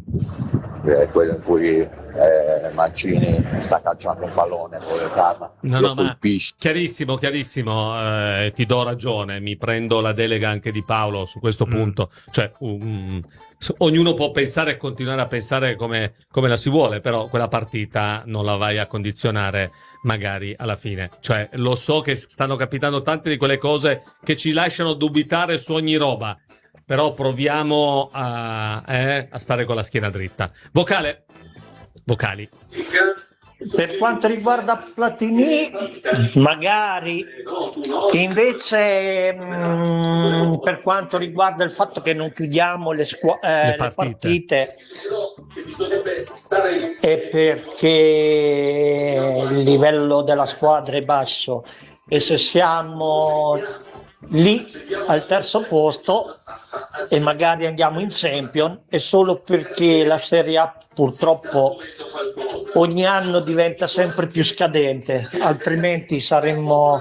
È quello in cui eh, Mancini sta calciando un pallone con le Parma, No, lo no, ma colpisce. chiarissimo, chiarissimo, eh, ti do ragione, mi prendo la delega anche di Paolo su questo Mm. punto, cioè um, s- ognuno può pensare e continuare a pensare come, come la si vuole, però quella partita non la vai a condizionare magari alla fine, cioè lo so che stanno capitando tante di quelle cose che ci lasciano dubitare su ogni roba, però proviamo a, eh, a stare con la schiena dritta. Vocale? Vocali. Per quanto riguarda Platini, magari invece mh, per quanto riguarda il fatto che non chiudiamo le, squa- eh, Le le partite. partite è perché il livello della squadra è basso e se siamo lì al terzo posto e magari andiamo in Champion è solo perché la Serie A purtroppo ogni anno diventa sempre più scadente, altrimenti saremmo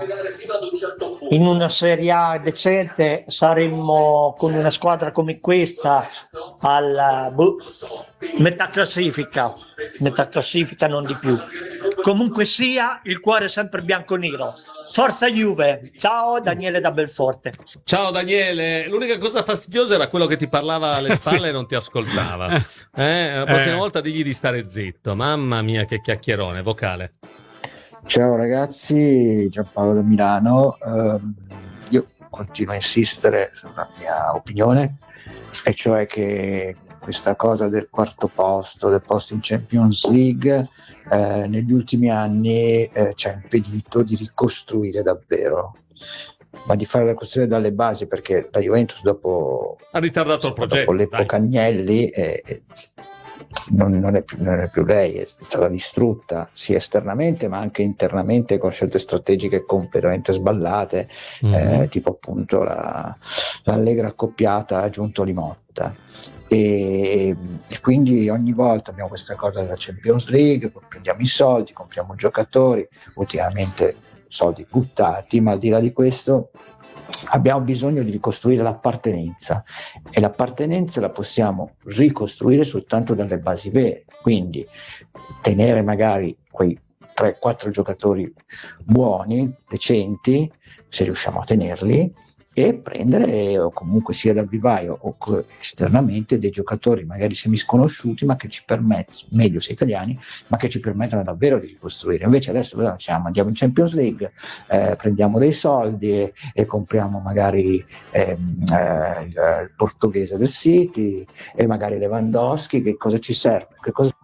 in una Serie A decente, saremmo con una squadra come questa alla boh, metà classifica, metà classifica non di più. Comunque sia, il cuore è sempre bianconero. Forza Juve! Ciao, Daniele da Belforte. Ciao Daniele, l'unica cosa fastidiosa era quello che ti parlava alle spalle e non ti ascoltava. Eh, la prossima Eh. volta digli di stare zitto. Mamma mia, che chiacchierone. Vocale. Ciao ragazzi, Giampaolo da Milano. Ehm, io continuo a insistere sulla mia opinione, e cioè che questa cosa del quarto posto, del posto in Champions League, eh, negli ultimi anni eh, ci ha impedito di ricostruire davvero, ma di fare la costruzione dalle basi, perché la Juventus dopo, Ha ritardato il progetto. dopo l'epoca Agnelli eh, eh, non, non, è più, non è più lei, è stata distrutta sia esternamente ma anche internamente con scelte strategiche completamente sballate, Mm-hmm. eh, tipo appunto la, l'allegra accoppiata a Giuntoli Motta. E, e quindi ogni volta abbiamo questa cosa della Champions League, prendiamo i soldi, compriamo giocatori, ultimamente soldi buttati, ma al di là di questo abbiamo bisogno di ricostruire l'appartenenza, e l'appartenenza la possiamo ricostruire soltanto dalle basi vere, quindi tenere magari quei tre quattro giocatori buoni, decenti, se riusciamo a tenerli, e prendere, o comunque sia dal vivaio o esternamente, dei giocatori magari semisconosciuti, ma che ci permettono, meglio se italiani, ma che ci permettono davvero di ricostruire. Invece adesso noi diciamo, andiamo in Champions League, eh, prendiamo dei soldi e, e compriamo magari ehm, eh, il, il portoghese del City e magari Lewandowski. Che cosa ci serve? Che cosa...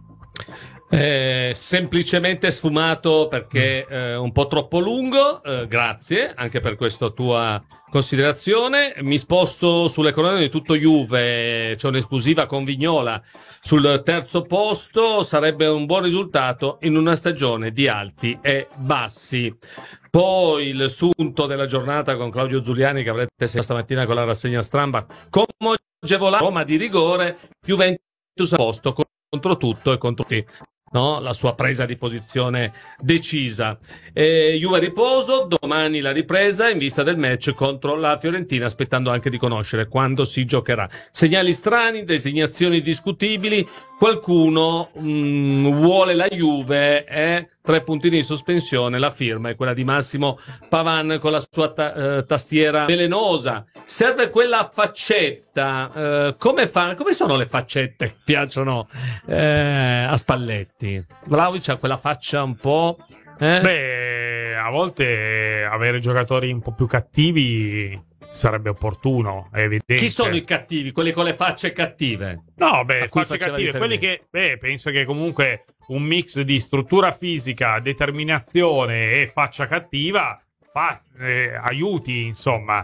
Eh, semplicemente sfumato perché eh, un po' troppo lungo, eh, grazie anche per questa tua considerazione. Mi sposto sulle colonne di tutto Juve, c'è un'esclusiva con Vignola sul terzo posto, sarebbe un buon risultato in una stagione di alti e bassi. Poi il sunto della giornata con Claudio Zuliani, che avrete sentito stamattina con la rassegna stampa, come agevolato Roma di rigore, Juventus a posto contro tutto e contro tutti. No, la sua presa di posizione decisa. eh, Juve riposo, domani la ripresa in vista del match contro la Fiorentina, aspettando anche di conoscere quando si giocherà. Segnali strani, designazioni discutibili, qualcuno mh, vuole la Juve e tre puntini di sospensione, la firma è quella di Massimo Pavan con la sua ta- eh, tastiera velenosa. Serve quella faccetta, eh, come, fa- come sono le faccette che piacciono eh, a Spalletti? Vlahovic ha quella faccia un po'... Eh? Beh, a volte avere giocatori un po' più cattivi sarebbe opportuno, è evidente. Chi sono i cattivi? Quelli con le facce cattive? No, beh, cui facce faceva cattive, quelli riferimento. che, beh, penso che comunque un mix di struttura fisica, determinazione e faccia cattiva fa, eh, aiuti, insomma.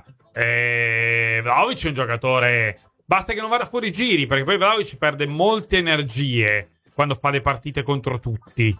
Eh, Vlahovic è un giocatore, basta che non vada fuori giri, perché poi Vlahovic perde molte energie quando fa le partite contro tutti,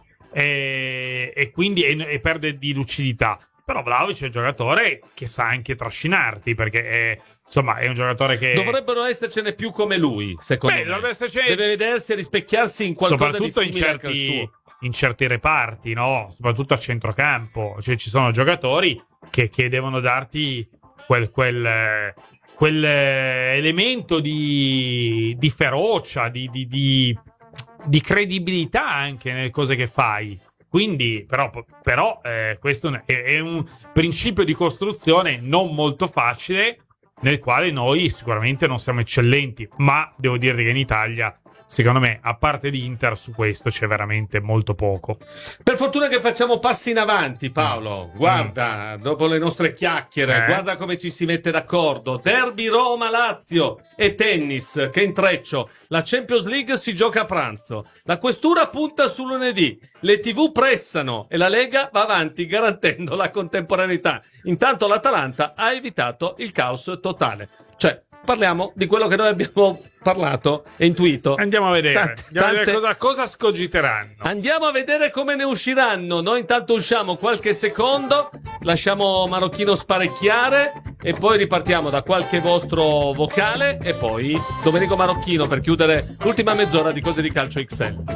e, e quindi e, e perde di lucidità. Però Vlahovic è un giocatore che sa anche trascinarti, perché è, insomma, è un giocatore che... Dovrebbero essercene più come lui, secondo Beh, me. dovrebbe essercene... Deve vedersi e rispecchiarsi in qualcosa soprattutto di in simile anche al certi, suo. in certi reparti, no? Soprattutto a centrocampo. Cioè, ci sono giocatori che, che devono darti quel, quel, quel elemento di, di ferocia, di, di, di, di credibilità anche nelle cose che fai. Quindi, però, però eh, questo è, è un principio di costruzione non molto facile, nel quale noi sicuramente non siamo eccellenti, ma devo dirvi che in Italia, secondo me, a parte di Inter, su questo c'è veramente molto poco. Per fortuna che facciamo passi in avanti, Paolo. Guarda, mm. dopo le nostre chiacchiere, eh. guarda come ci si mette d'accordo. Derby Roma-Lazio e tennis, che intreccio. La Champions League si gioca a pranzo. La questura punta su lunedì. Le tivù pressano e la Lega va avanti garantendo la contemporaneità. Intanto l'Atalanta ha evitato il caos totale. Cioè, parliamo di quello che noi abbiamo parlato e intuito. Andiamo a vedere, Tante, Andiamo tante... a vedere cosa, cosa scogiteranno. Andiamo a vedere come ne usciranno. Noi intanto usciamo qualche secondo, lasciamo Marocchino sparecchiare e poi ripartiamo da qualche vostro vocale e poi Domenico Marocchino per chiudere l'ultima mezz'ora di Cose di Calcio X L.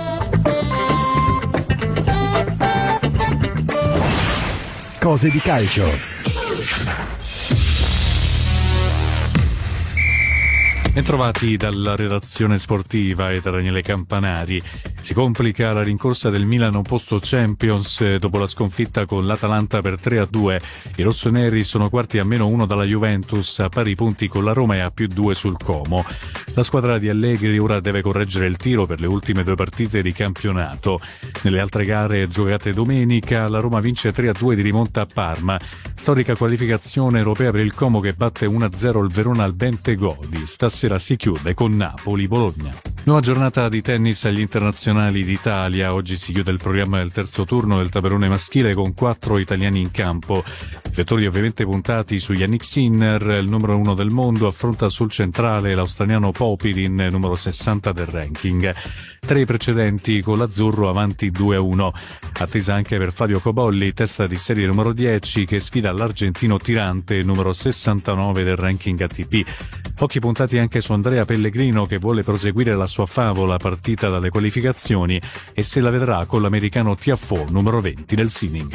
Cose di calcio. Bentrovati dalla redazione sportiva e da Daniele Campanari. Si complica la rincorsa del Milan posto Champions dopo la sconfitta con l'Atalanta per tre a due. I rossoneri sono quarti a meno uno dalla Juventus, a pari punti con la Roma e a più due sul Como. La squadra di Allegri ora deve correggere il tiro per le ultime due partite di campionato. Nelle altre gare giocate domenica, la Roma vince tre a due di rimonta a Parma. Storica qualificazione europea per il Como che batte uno a zero il Verona al Bentegodi. Stasera si chiude con Napoli-Bologna. Nuova giornata di tennis agli internazionali d'Italia. Oggi si chiude il programma del terzo turno del tabellone maschile con quattro italiani in campo. I vettori ovviamente puntati su Yannick Sinner, il numero uno del mondo, affronta sul centrale l'australiano Popirin, numero sessanta del ranking. Tre precedenti con l'azzurro avanti due a uno. Attesa anche per Fabio Cobolli, testa di serie numero dieci, che sfida l'argentino Tirante, numero sessantanove del ranking A T P. Occhi puntati anche su Andrea Pellegrino, che vuole proseguire la sua favola partita dalle qualificazioni e se la vedrà con l'americano Tiafoe, numero venti del Seeding.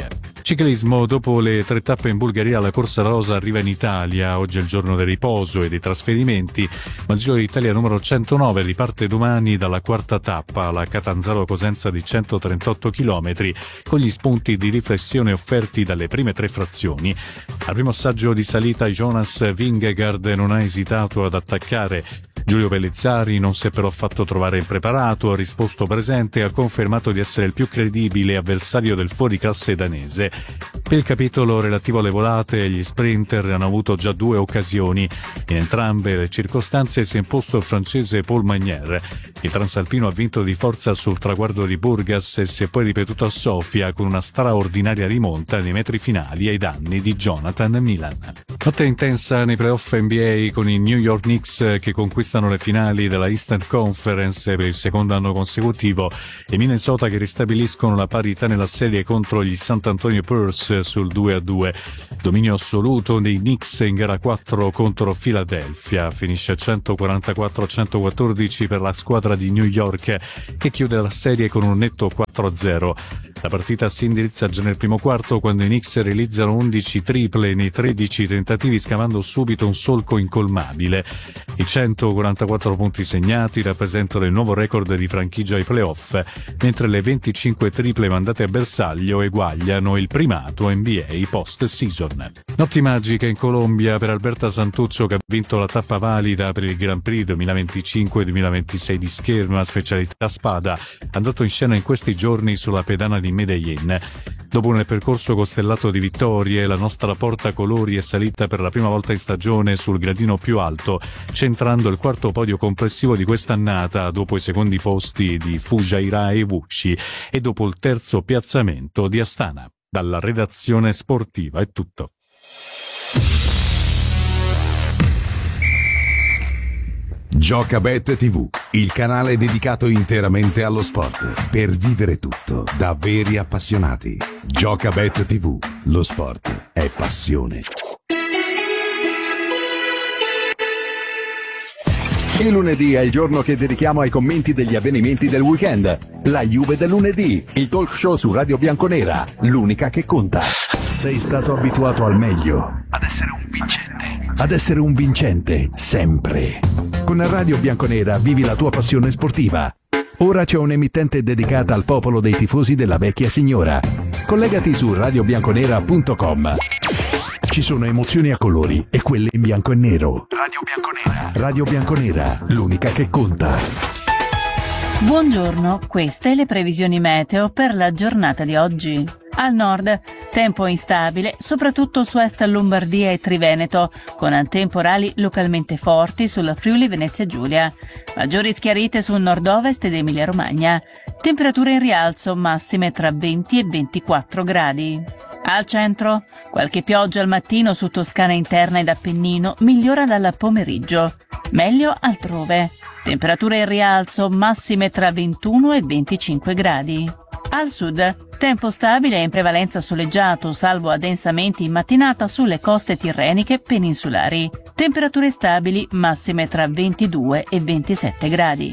Ciclismo, dopo le tre tappe in Bulgaria, la corsa rosa arriva in Italia. Oggi è il giorno del riposo e dei trasferimenti, ma il Giro d'Italia numero centonove riparte domani dalla quarta tappa, la Catanzaro-Cosenza di centotrentotto chilometri, con gli spunti di riflessione offerti dalle prime tre frazioni. Al primo assaggio di salita Jonas Vingegaard non ha esitato ad attaccare. Giulio Pellizzari non si è però fatto trovare impreparato, ha risposto presente e ha confermato di essere il più credibile avversario del fuoriclasse danese. Per il capitolo relativo alle volate, gli sprinter hanno avuto già due occasioni. In entrambe le circostanze si è imposto il francese Paul Magnier. Il transalpino ha vinto di forza sul traguardo di Burgas e si è poi ripetuto a Sofia con una straordinaria rimonta nei metri finali ai danni di Jonathan Milan. Notte intensa nei playoff N B A con i New York Knicks che conquistano le finali della Eastern Conference per il secondo anno consecutivo e Minnesota che ristabiliscono la parità nella serie contro gli San Antonio Spurs sul due a due. Dominio assoluto dei Knicks in gara quattro contro Philadelphia. Finisce centoquarantaquattro a centoquattordici per la squadra di New York che chiude la serie con un netto quattro a zero. La partita si indirizza già nel primo quarto quando i Knicks realizzano undici triple nei tredici tentativi scavando subito un solco incolmabile. I centoquarantaquattro punti segnati rappresentano il nuovo record di franchigia ai playoff, mentre le venticinque triple mandate a bersaglio eguagliano il primato N B A post-season. Notti magiche in Colombia per Alberta Santuccio che ha vinto la tappa valida per il Grand Prix duemilaventicinque duemilaventisei di scherma, specialità spada, andato in scena in questi giorni sulla pedana di Medellin. Dopo un percorso costellato di vittorie, la nostra portacolori è salita per la prima volta in stagione sul gradino più alto, centrando il quarto podio complessivo di quest'annata dopo i secondi posti di Fujairah e Wuxi e dopo il terzo piazzamento di Astana. Dalla redazione sportiva è tutto. Giocabet tivù, il canale dedicato interamente allo sport, per vivere tutto da veri appassionati. Giocabet tivù, lo sport è passione. Il lunedì è il giorno che dedichiamo ai commenti degli avvenimenti del weekend. La Juve del lunedì, il talk show su Radio Bianconera, l'unica che conta. Sei stato abituato al meglio, ad essere un vincente, ad essere un vincente, sempre. Con Radio Bianconera vivi la tua passione sportiva. Ora c'è un'emittente dedicata al popolo dei tifosi della vecchia signora. Collegati su radio bianconera punto com. Ci sono emozioni a colori e quelle in bianco e nero. Radio Bianconera. Radio Bianconera, l'unica che conta. Buongiorno, queste le previsioni meteo per la giornata di oggi. Al nord, tempo instabile, soprattutto su est Lombardia e Triveneto, con temporali localmente forti sulla Friuli Venezia Giulia. Maggiori schiarite sul nord-ovest ed Emilia Romagna. Temperature in rialzo, massime tra venti e ventiquattro gradi. Al centro, qualche pioggia al mattino su Toscana interna ed Appennino, migliora dal pomeriggio. Meglio altrove. Temperature in rialzo, massime tra ventuno e venticinque gradi. Al sud, tempo stabile e in prevalenza soleggiato, salvo addensamenti in mattinata sulle coste tirreniche peninsulari. Temperature stabili, massime tra ventidue e ventisette gradi.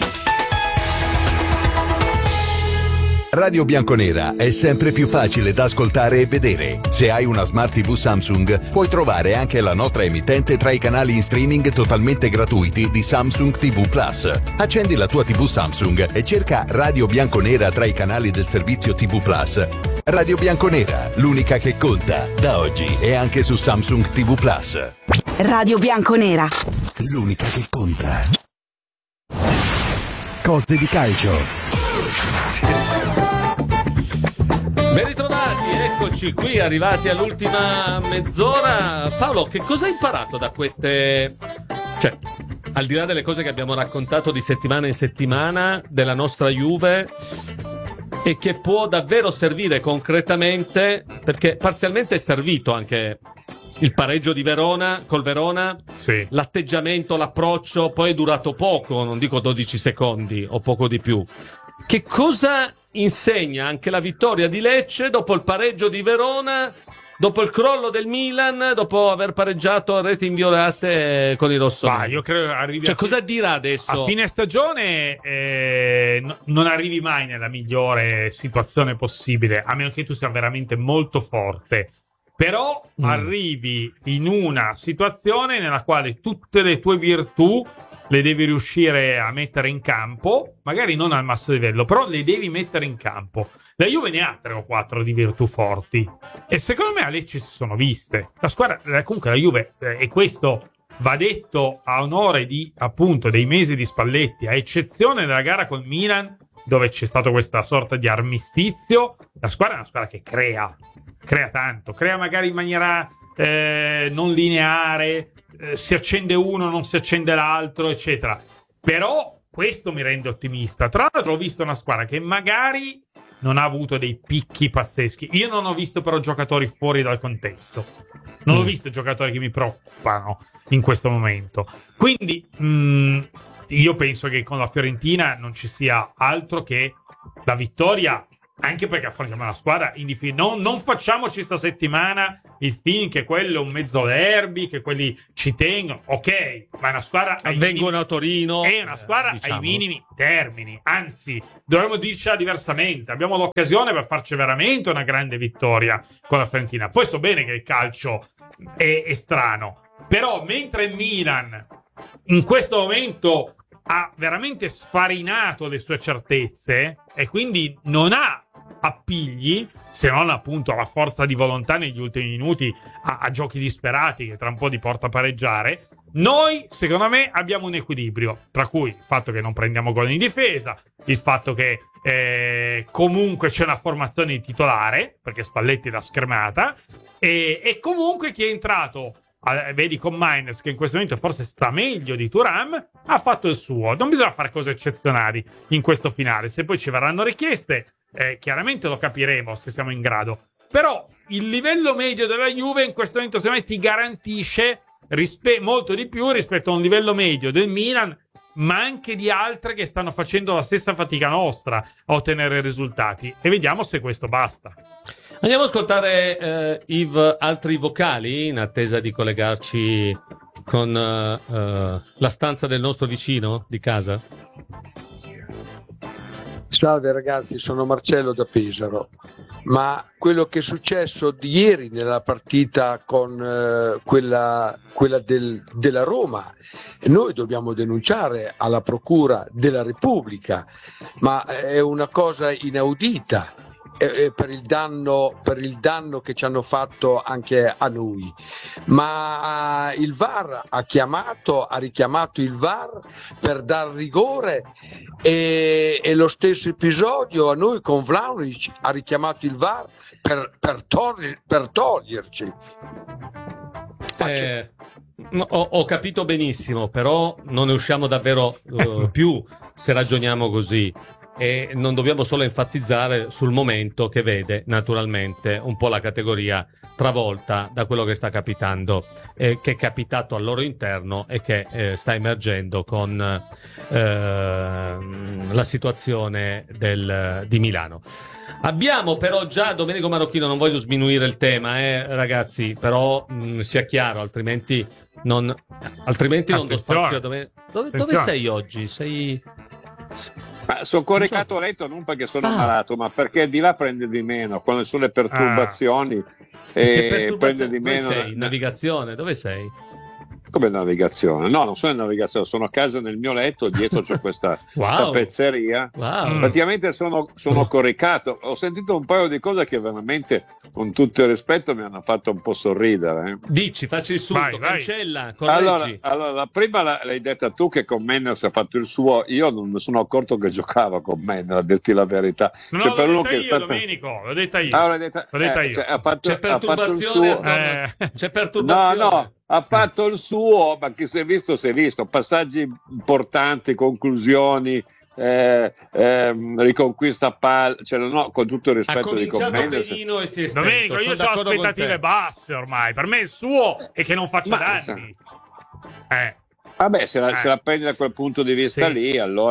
Radio Bianconera è sempre più facile da ascoltare e vedere. Se hai una Smart tivù Samsung, puoi trovare anche la nostra emittente tra i canali in streaming totalmente gratuiti di Samsung tivù Plus. Accendi la tua tivù Samsung e cerca Radio Bianconera tra i canali del servizio tivù Plus. Radio Bianconera, l'unica che conta, da oggi e anche su Samsung tivù Plus. Radio Bianconera, l'unica che conta. Cose di calcio. Ben ritrovati, eccoci qui, arrivati all'ultima mezz'ora. Paolo, che cosa hai imparato da queste... Cioè, al di là delle cose che abbiamo raccontato di settimana in settimana della nostra Juve e che può davvero servire concretamente, perché parzialmente è servito anche il pareggio di Verona col Verona, sì. L'atteggiamento, l'approccio, poi è durato poco, non dico dodici secondi o poco di più. Che cosa insegna anche la vittoria di Lecce dopo il pareggio di Verona dopo il crollo del Milan, dopo aver pareggiato a reti inviolate con i rossoneri. Io credo arrivi cioè, a cosa dirà adesso? A fine stagione eh, no, non arrivi mai nella migliore situazione possibile, a meno che tu sia veramente molto forte. Però mm. arrivi in una situazione nella quale tutte le tue virtù le devi riuscire a mettere in campo, magari non al massimo livello, però le devi mettere in campo. La Juve ne ha tre o quattro di virtù forti e secondo me a Lecce si sono viste. La squadra, comunque la Juve, eh, e questo va detto a onore di, appunto, dei mesi di Spalletti, a eccezione della gara col Milan, dove c'è stato questa sorta di armistizio, la squadra è una squadra che crea, crea tanto, crea magari in maniera eh, non lineare, eh, si accende uno, non si accende l'altro, eccetera. Però questo mi rende ottimista. Tra l'altro ho visto una squadra che magari non ha avuto dei picchi pazzeschi. Io non ho visto però giocatori fuori dal contesto. Non mm. ho visto giocatori che mi preoccupano in questo momento. Quindi mh, io penso che con la Fiorentina non ci sia altro che la vittoria, anche perché affrontiamo una squadra indifferibile. Non, non facciamoci sta settimana il film che quello è un mezzo derby, che quelli ci tengono. Ok, ma è una squadra vengono a Torino. È una squadra eh, diciamo. ai minimi termini. Anzi, dovremmo dircela diversamente. Abbiamo l'occasione per farci veramente una grande vittoria con la Fiorentina. Poi so bene che il calcio è, è strano, però mentre il Milan in questo momento ha veramente sfarinato le sue certezze e quindi non ha appigli, se non appunto la forza di volontà negli ultimi minuti a, a giochi disperati che tra un po' ti porta a pareggiare, noi secondo me abbiamo un equilibrio, tra cui il fatto che non prendiamo gol in difesa, il fatto che eh, comunque c'è una formazione di titolare, perché Spalletti l'ha schermata, e, e comunque chi è entrato, eh, vedi con Mainz, che in questo momento forse sta meglio di Thuram, ha fatto il suo. Non bisogna fare cose eccezionali in questo finale, se poi ci verranno richieste Eh, chiaramente lo capiremo se siamo in grado, però il livello medio della Juve in questo momento secondo me ti garantisce rispe- molto di più rispetto a un livello medio del Milan, ma anche di altre che stanno facendo la stessa fatica nostra a ottenere risultati, e vediamo se questo basta. Andiamo ad ascoltare eh, Yves altri vocali in attesa di collegarci con uh, uh, la stanza del nostro vicino di casa. Salve ragazzi, sono Marcello da Pesaro, ma quello che è successo di ieri nella partita con eh, quella, quella del, della Roma, noi dobbiamo denunciare alla Procura della Repubblica, ma è una cosa inaudita eh, per il danno, per il danno che ci hanno fatto anche a noi. Ma il V A R ha chiamato, ha richiamato il V A R per dar rigore. E, e lo stesso episodio a noi con Vlahovic ha richiamato il V A R per, per, togli, per toglierci. Eh, ho, ho capito benissimo, però non ne usciamo davvero uh, più se ragioniamo così, e non dobbiamo solo enfatizzare sul momento che vede naturalmente un po' la categoria travolta da quello che sta capitando, eh, che è capitato al loro interno e che eh, sta emergendo con eh, la situazione del, di Milano. Abbiamo però già Domenico Marocchino, non voglio sminuire il tema, eh, ragazzi, però mh, sia chiaro, altrimenti non, altrimenti non do spazio a Domenico. Dove, dove sei oggi? Sei... Ma sono coricato a letto non perché sono ah. malato, ma perché di là prende di meno quando sono le perturbazioni. Ah. E perturbazioni? Prende di dove meno. Sei? Navigazione? Dove sei? Come navigazione? No, non sono in navigazione, sono a casa nel mio letto, dietro c'è questa wow. tappezzeria. Wow. Praticamente sono, sono coricato. Ho sentito un paio di cose che veramente, con tutto il rispetto, mi hanno fatto un po' sorridere. Eh. Dici, facci il sunto, vai, cancella, correggi. Allora, allora, la prima l'hai detta tu che con Menners ha fatto il suo, io non mi sono accorto che giocava con Menners, a dirti la verità. No, cioè, l'ho per detta che io, è stato... Domenico, l'ho detta io. Ah, l'ho detta, l'ho detta eh, io. Cioè, ha fatto, c'è perturbazione, ha fatto il suo... eh. C'è perturbazione. No, no. Ha fatto il suo, ma chi si è visto si è visto, passaggi importanti, conclusioni, eh, eh, riconquista palla, cioè, no, con tutto il rispetto di Mendes. E si è spento. Domenico, io ho aspettative basse ormai, per me il suo è che non faccia ma, danni. Eh. Vabbè, se la, eh. se la prendi da quel punto di vista sì. lì, allora... Eh.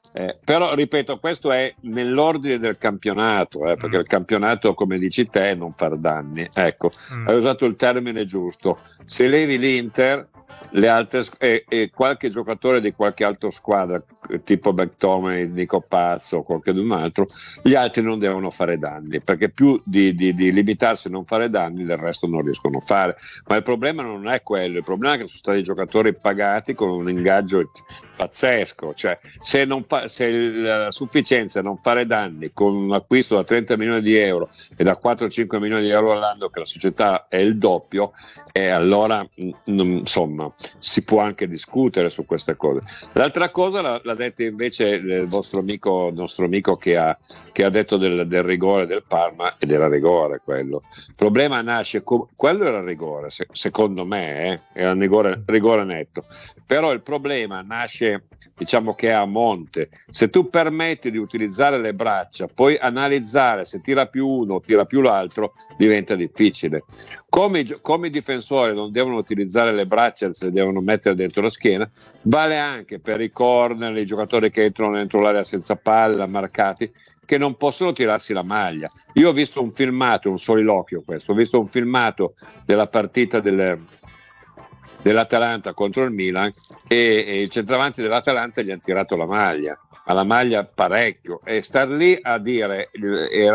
Eh, però ripeto, questo è nell'ordine del campionato, eh, perché mm. il campionato, come dici te, è non far danni. Ecco, mm. hai usato il termine giusto. Se levi l'Inter, le altre e, e qualche giocatore di qualche altra squadra, tipo McTominay, Nico Pazzo o qualcun altro, gli altri non devono fare danni, perché più di, di, di limitarsi a non fare danni, del resto non riescono a fare. Ma il problema non è quello, il problema è che sono stati giocatori pagati con un ingaggio pazzesco, cioè se, non fa, se la sufficienza è non fare danni con un acquisto da trenta milioni di euro e da quattro cinque milioni di euro all'anno, che la società è il doppio, e allora insomma si può anche discutere su queste cose. L'altra cosa l'ha, l'ha detta invece il vostro amico, il nostro amico che ha, che ha detto del, del rigore del Parma, ed era rigore quello. Il problema nasce, com- quello era rigore, se, secondo me, eh, era un rigore, rigore netto, però il problema nasce, diciamo che è a monte. Se tu permetti di utilizzare le braccia, poi analizzare se tira più uno o tira più l'altro diventa difficile. Come, come i difensori non devono utilizzare le braccia, se le devono mettere dentro la schiena, vale anche per i corner, i giocatori che entrano dentro l'area senza palla, marcati, che non possono tirarsi la maglia. Io ho visto un filmato, un soliloquio questo, ho visto un filmato della partita del, dell'Atalanta contro il Milan e, e i centravanti dell'Atalanta gli hanno tirato la maglia, alla maglia parecchio, e star lì a dire era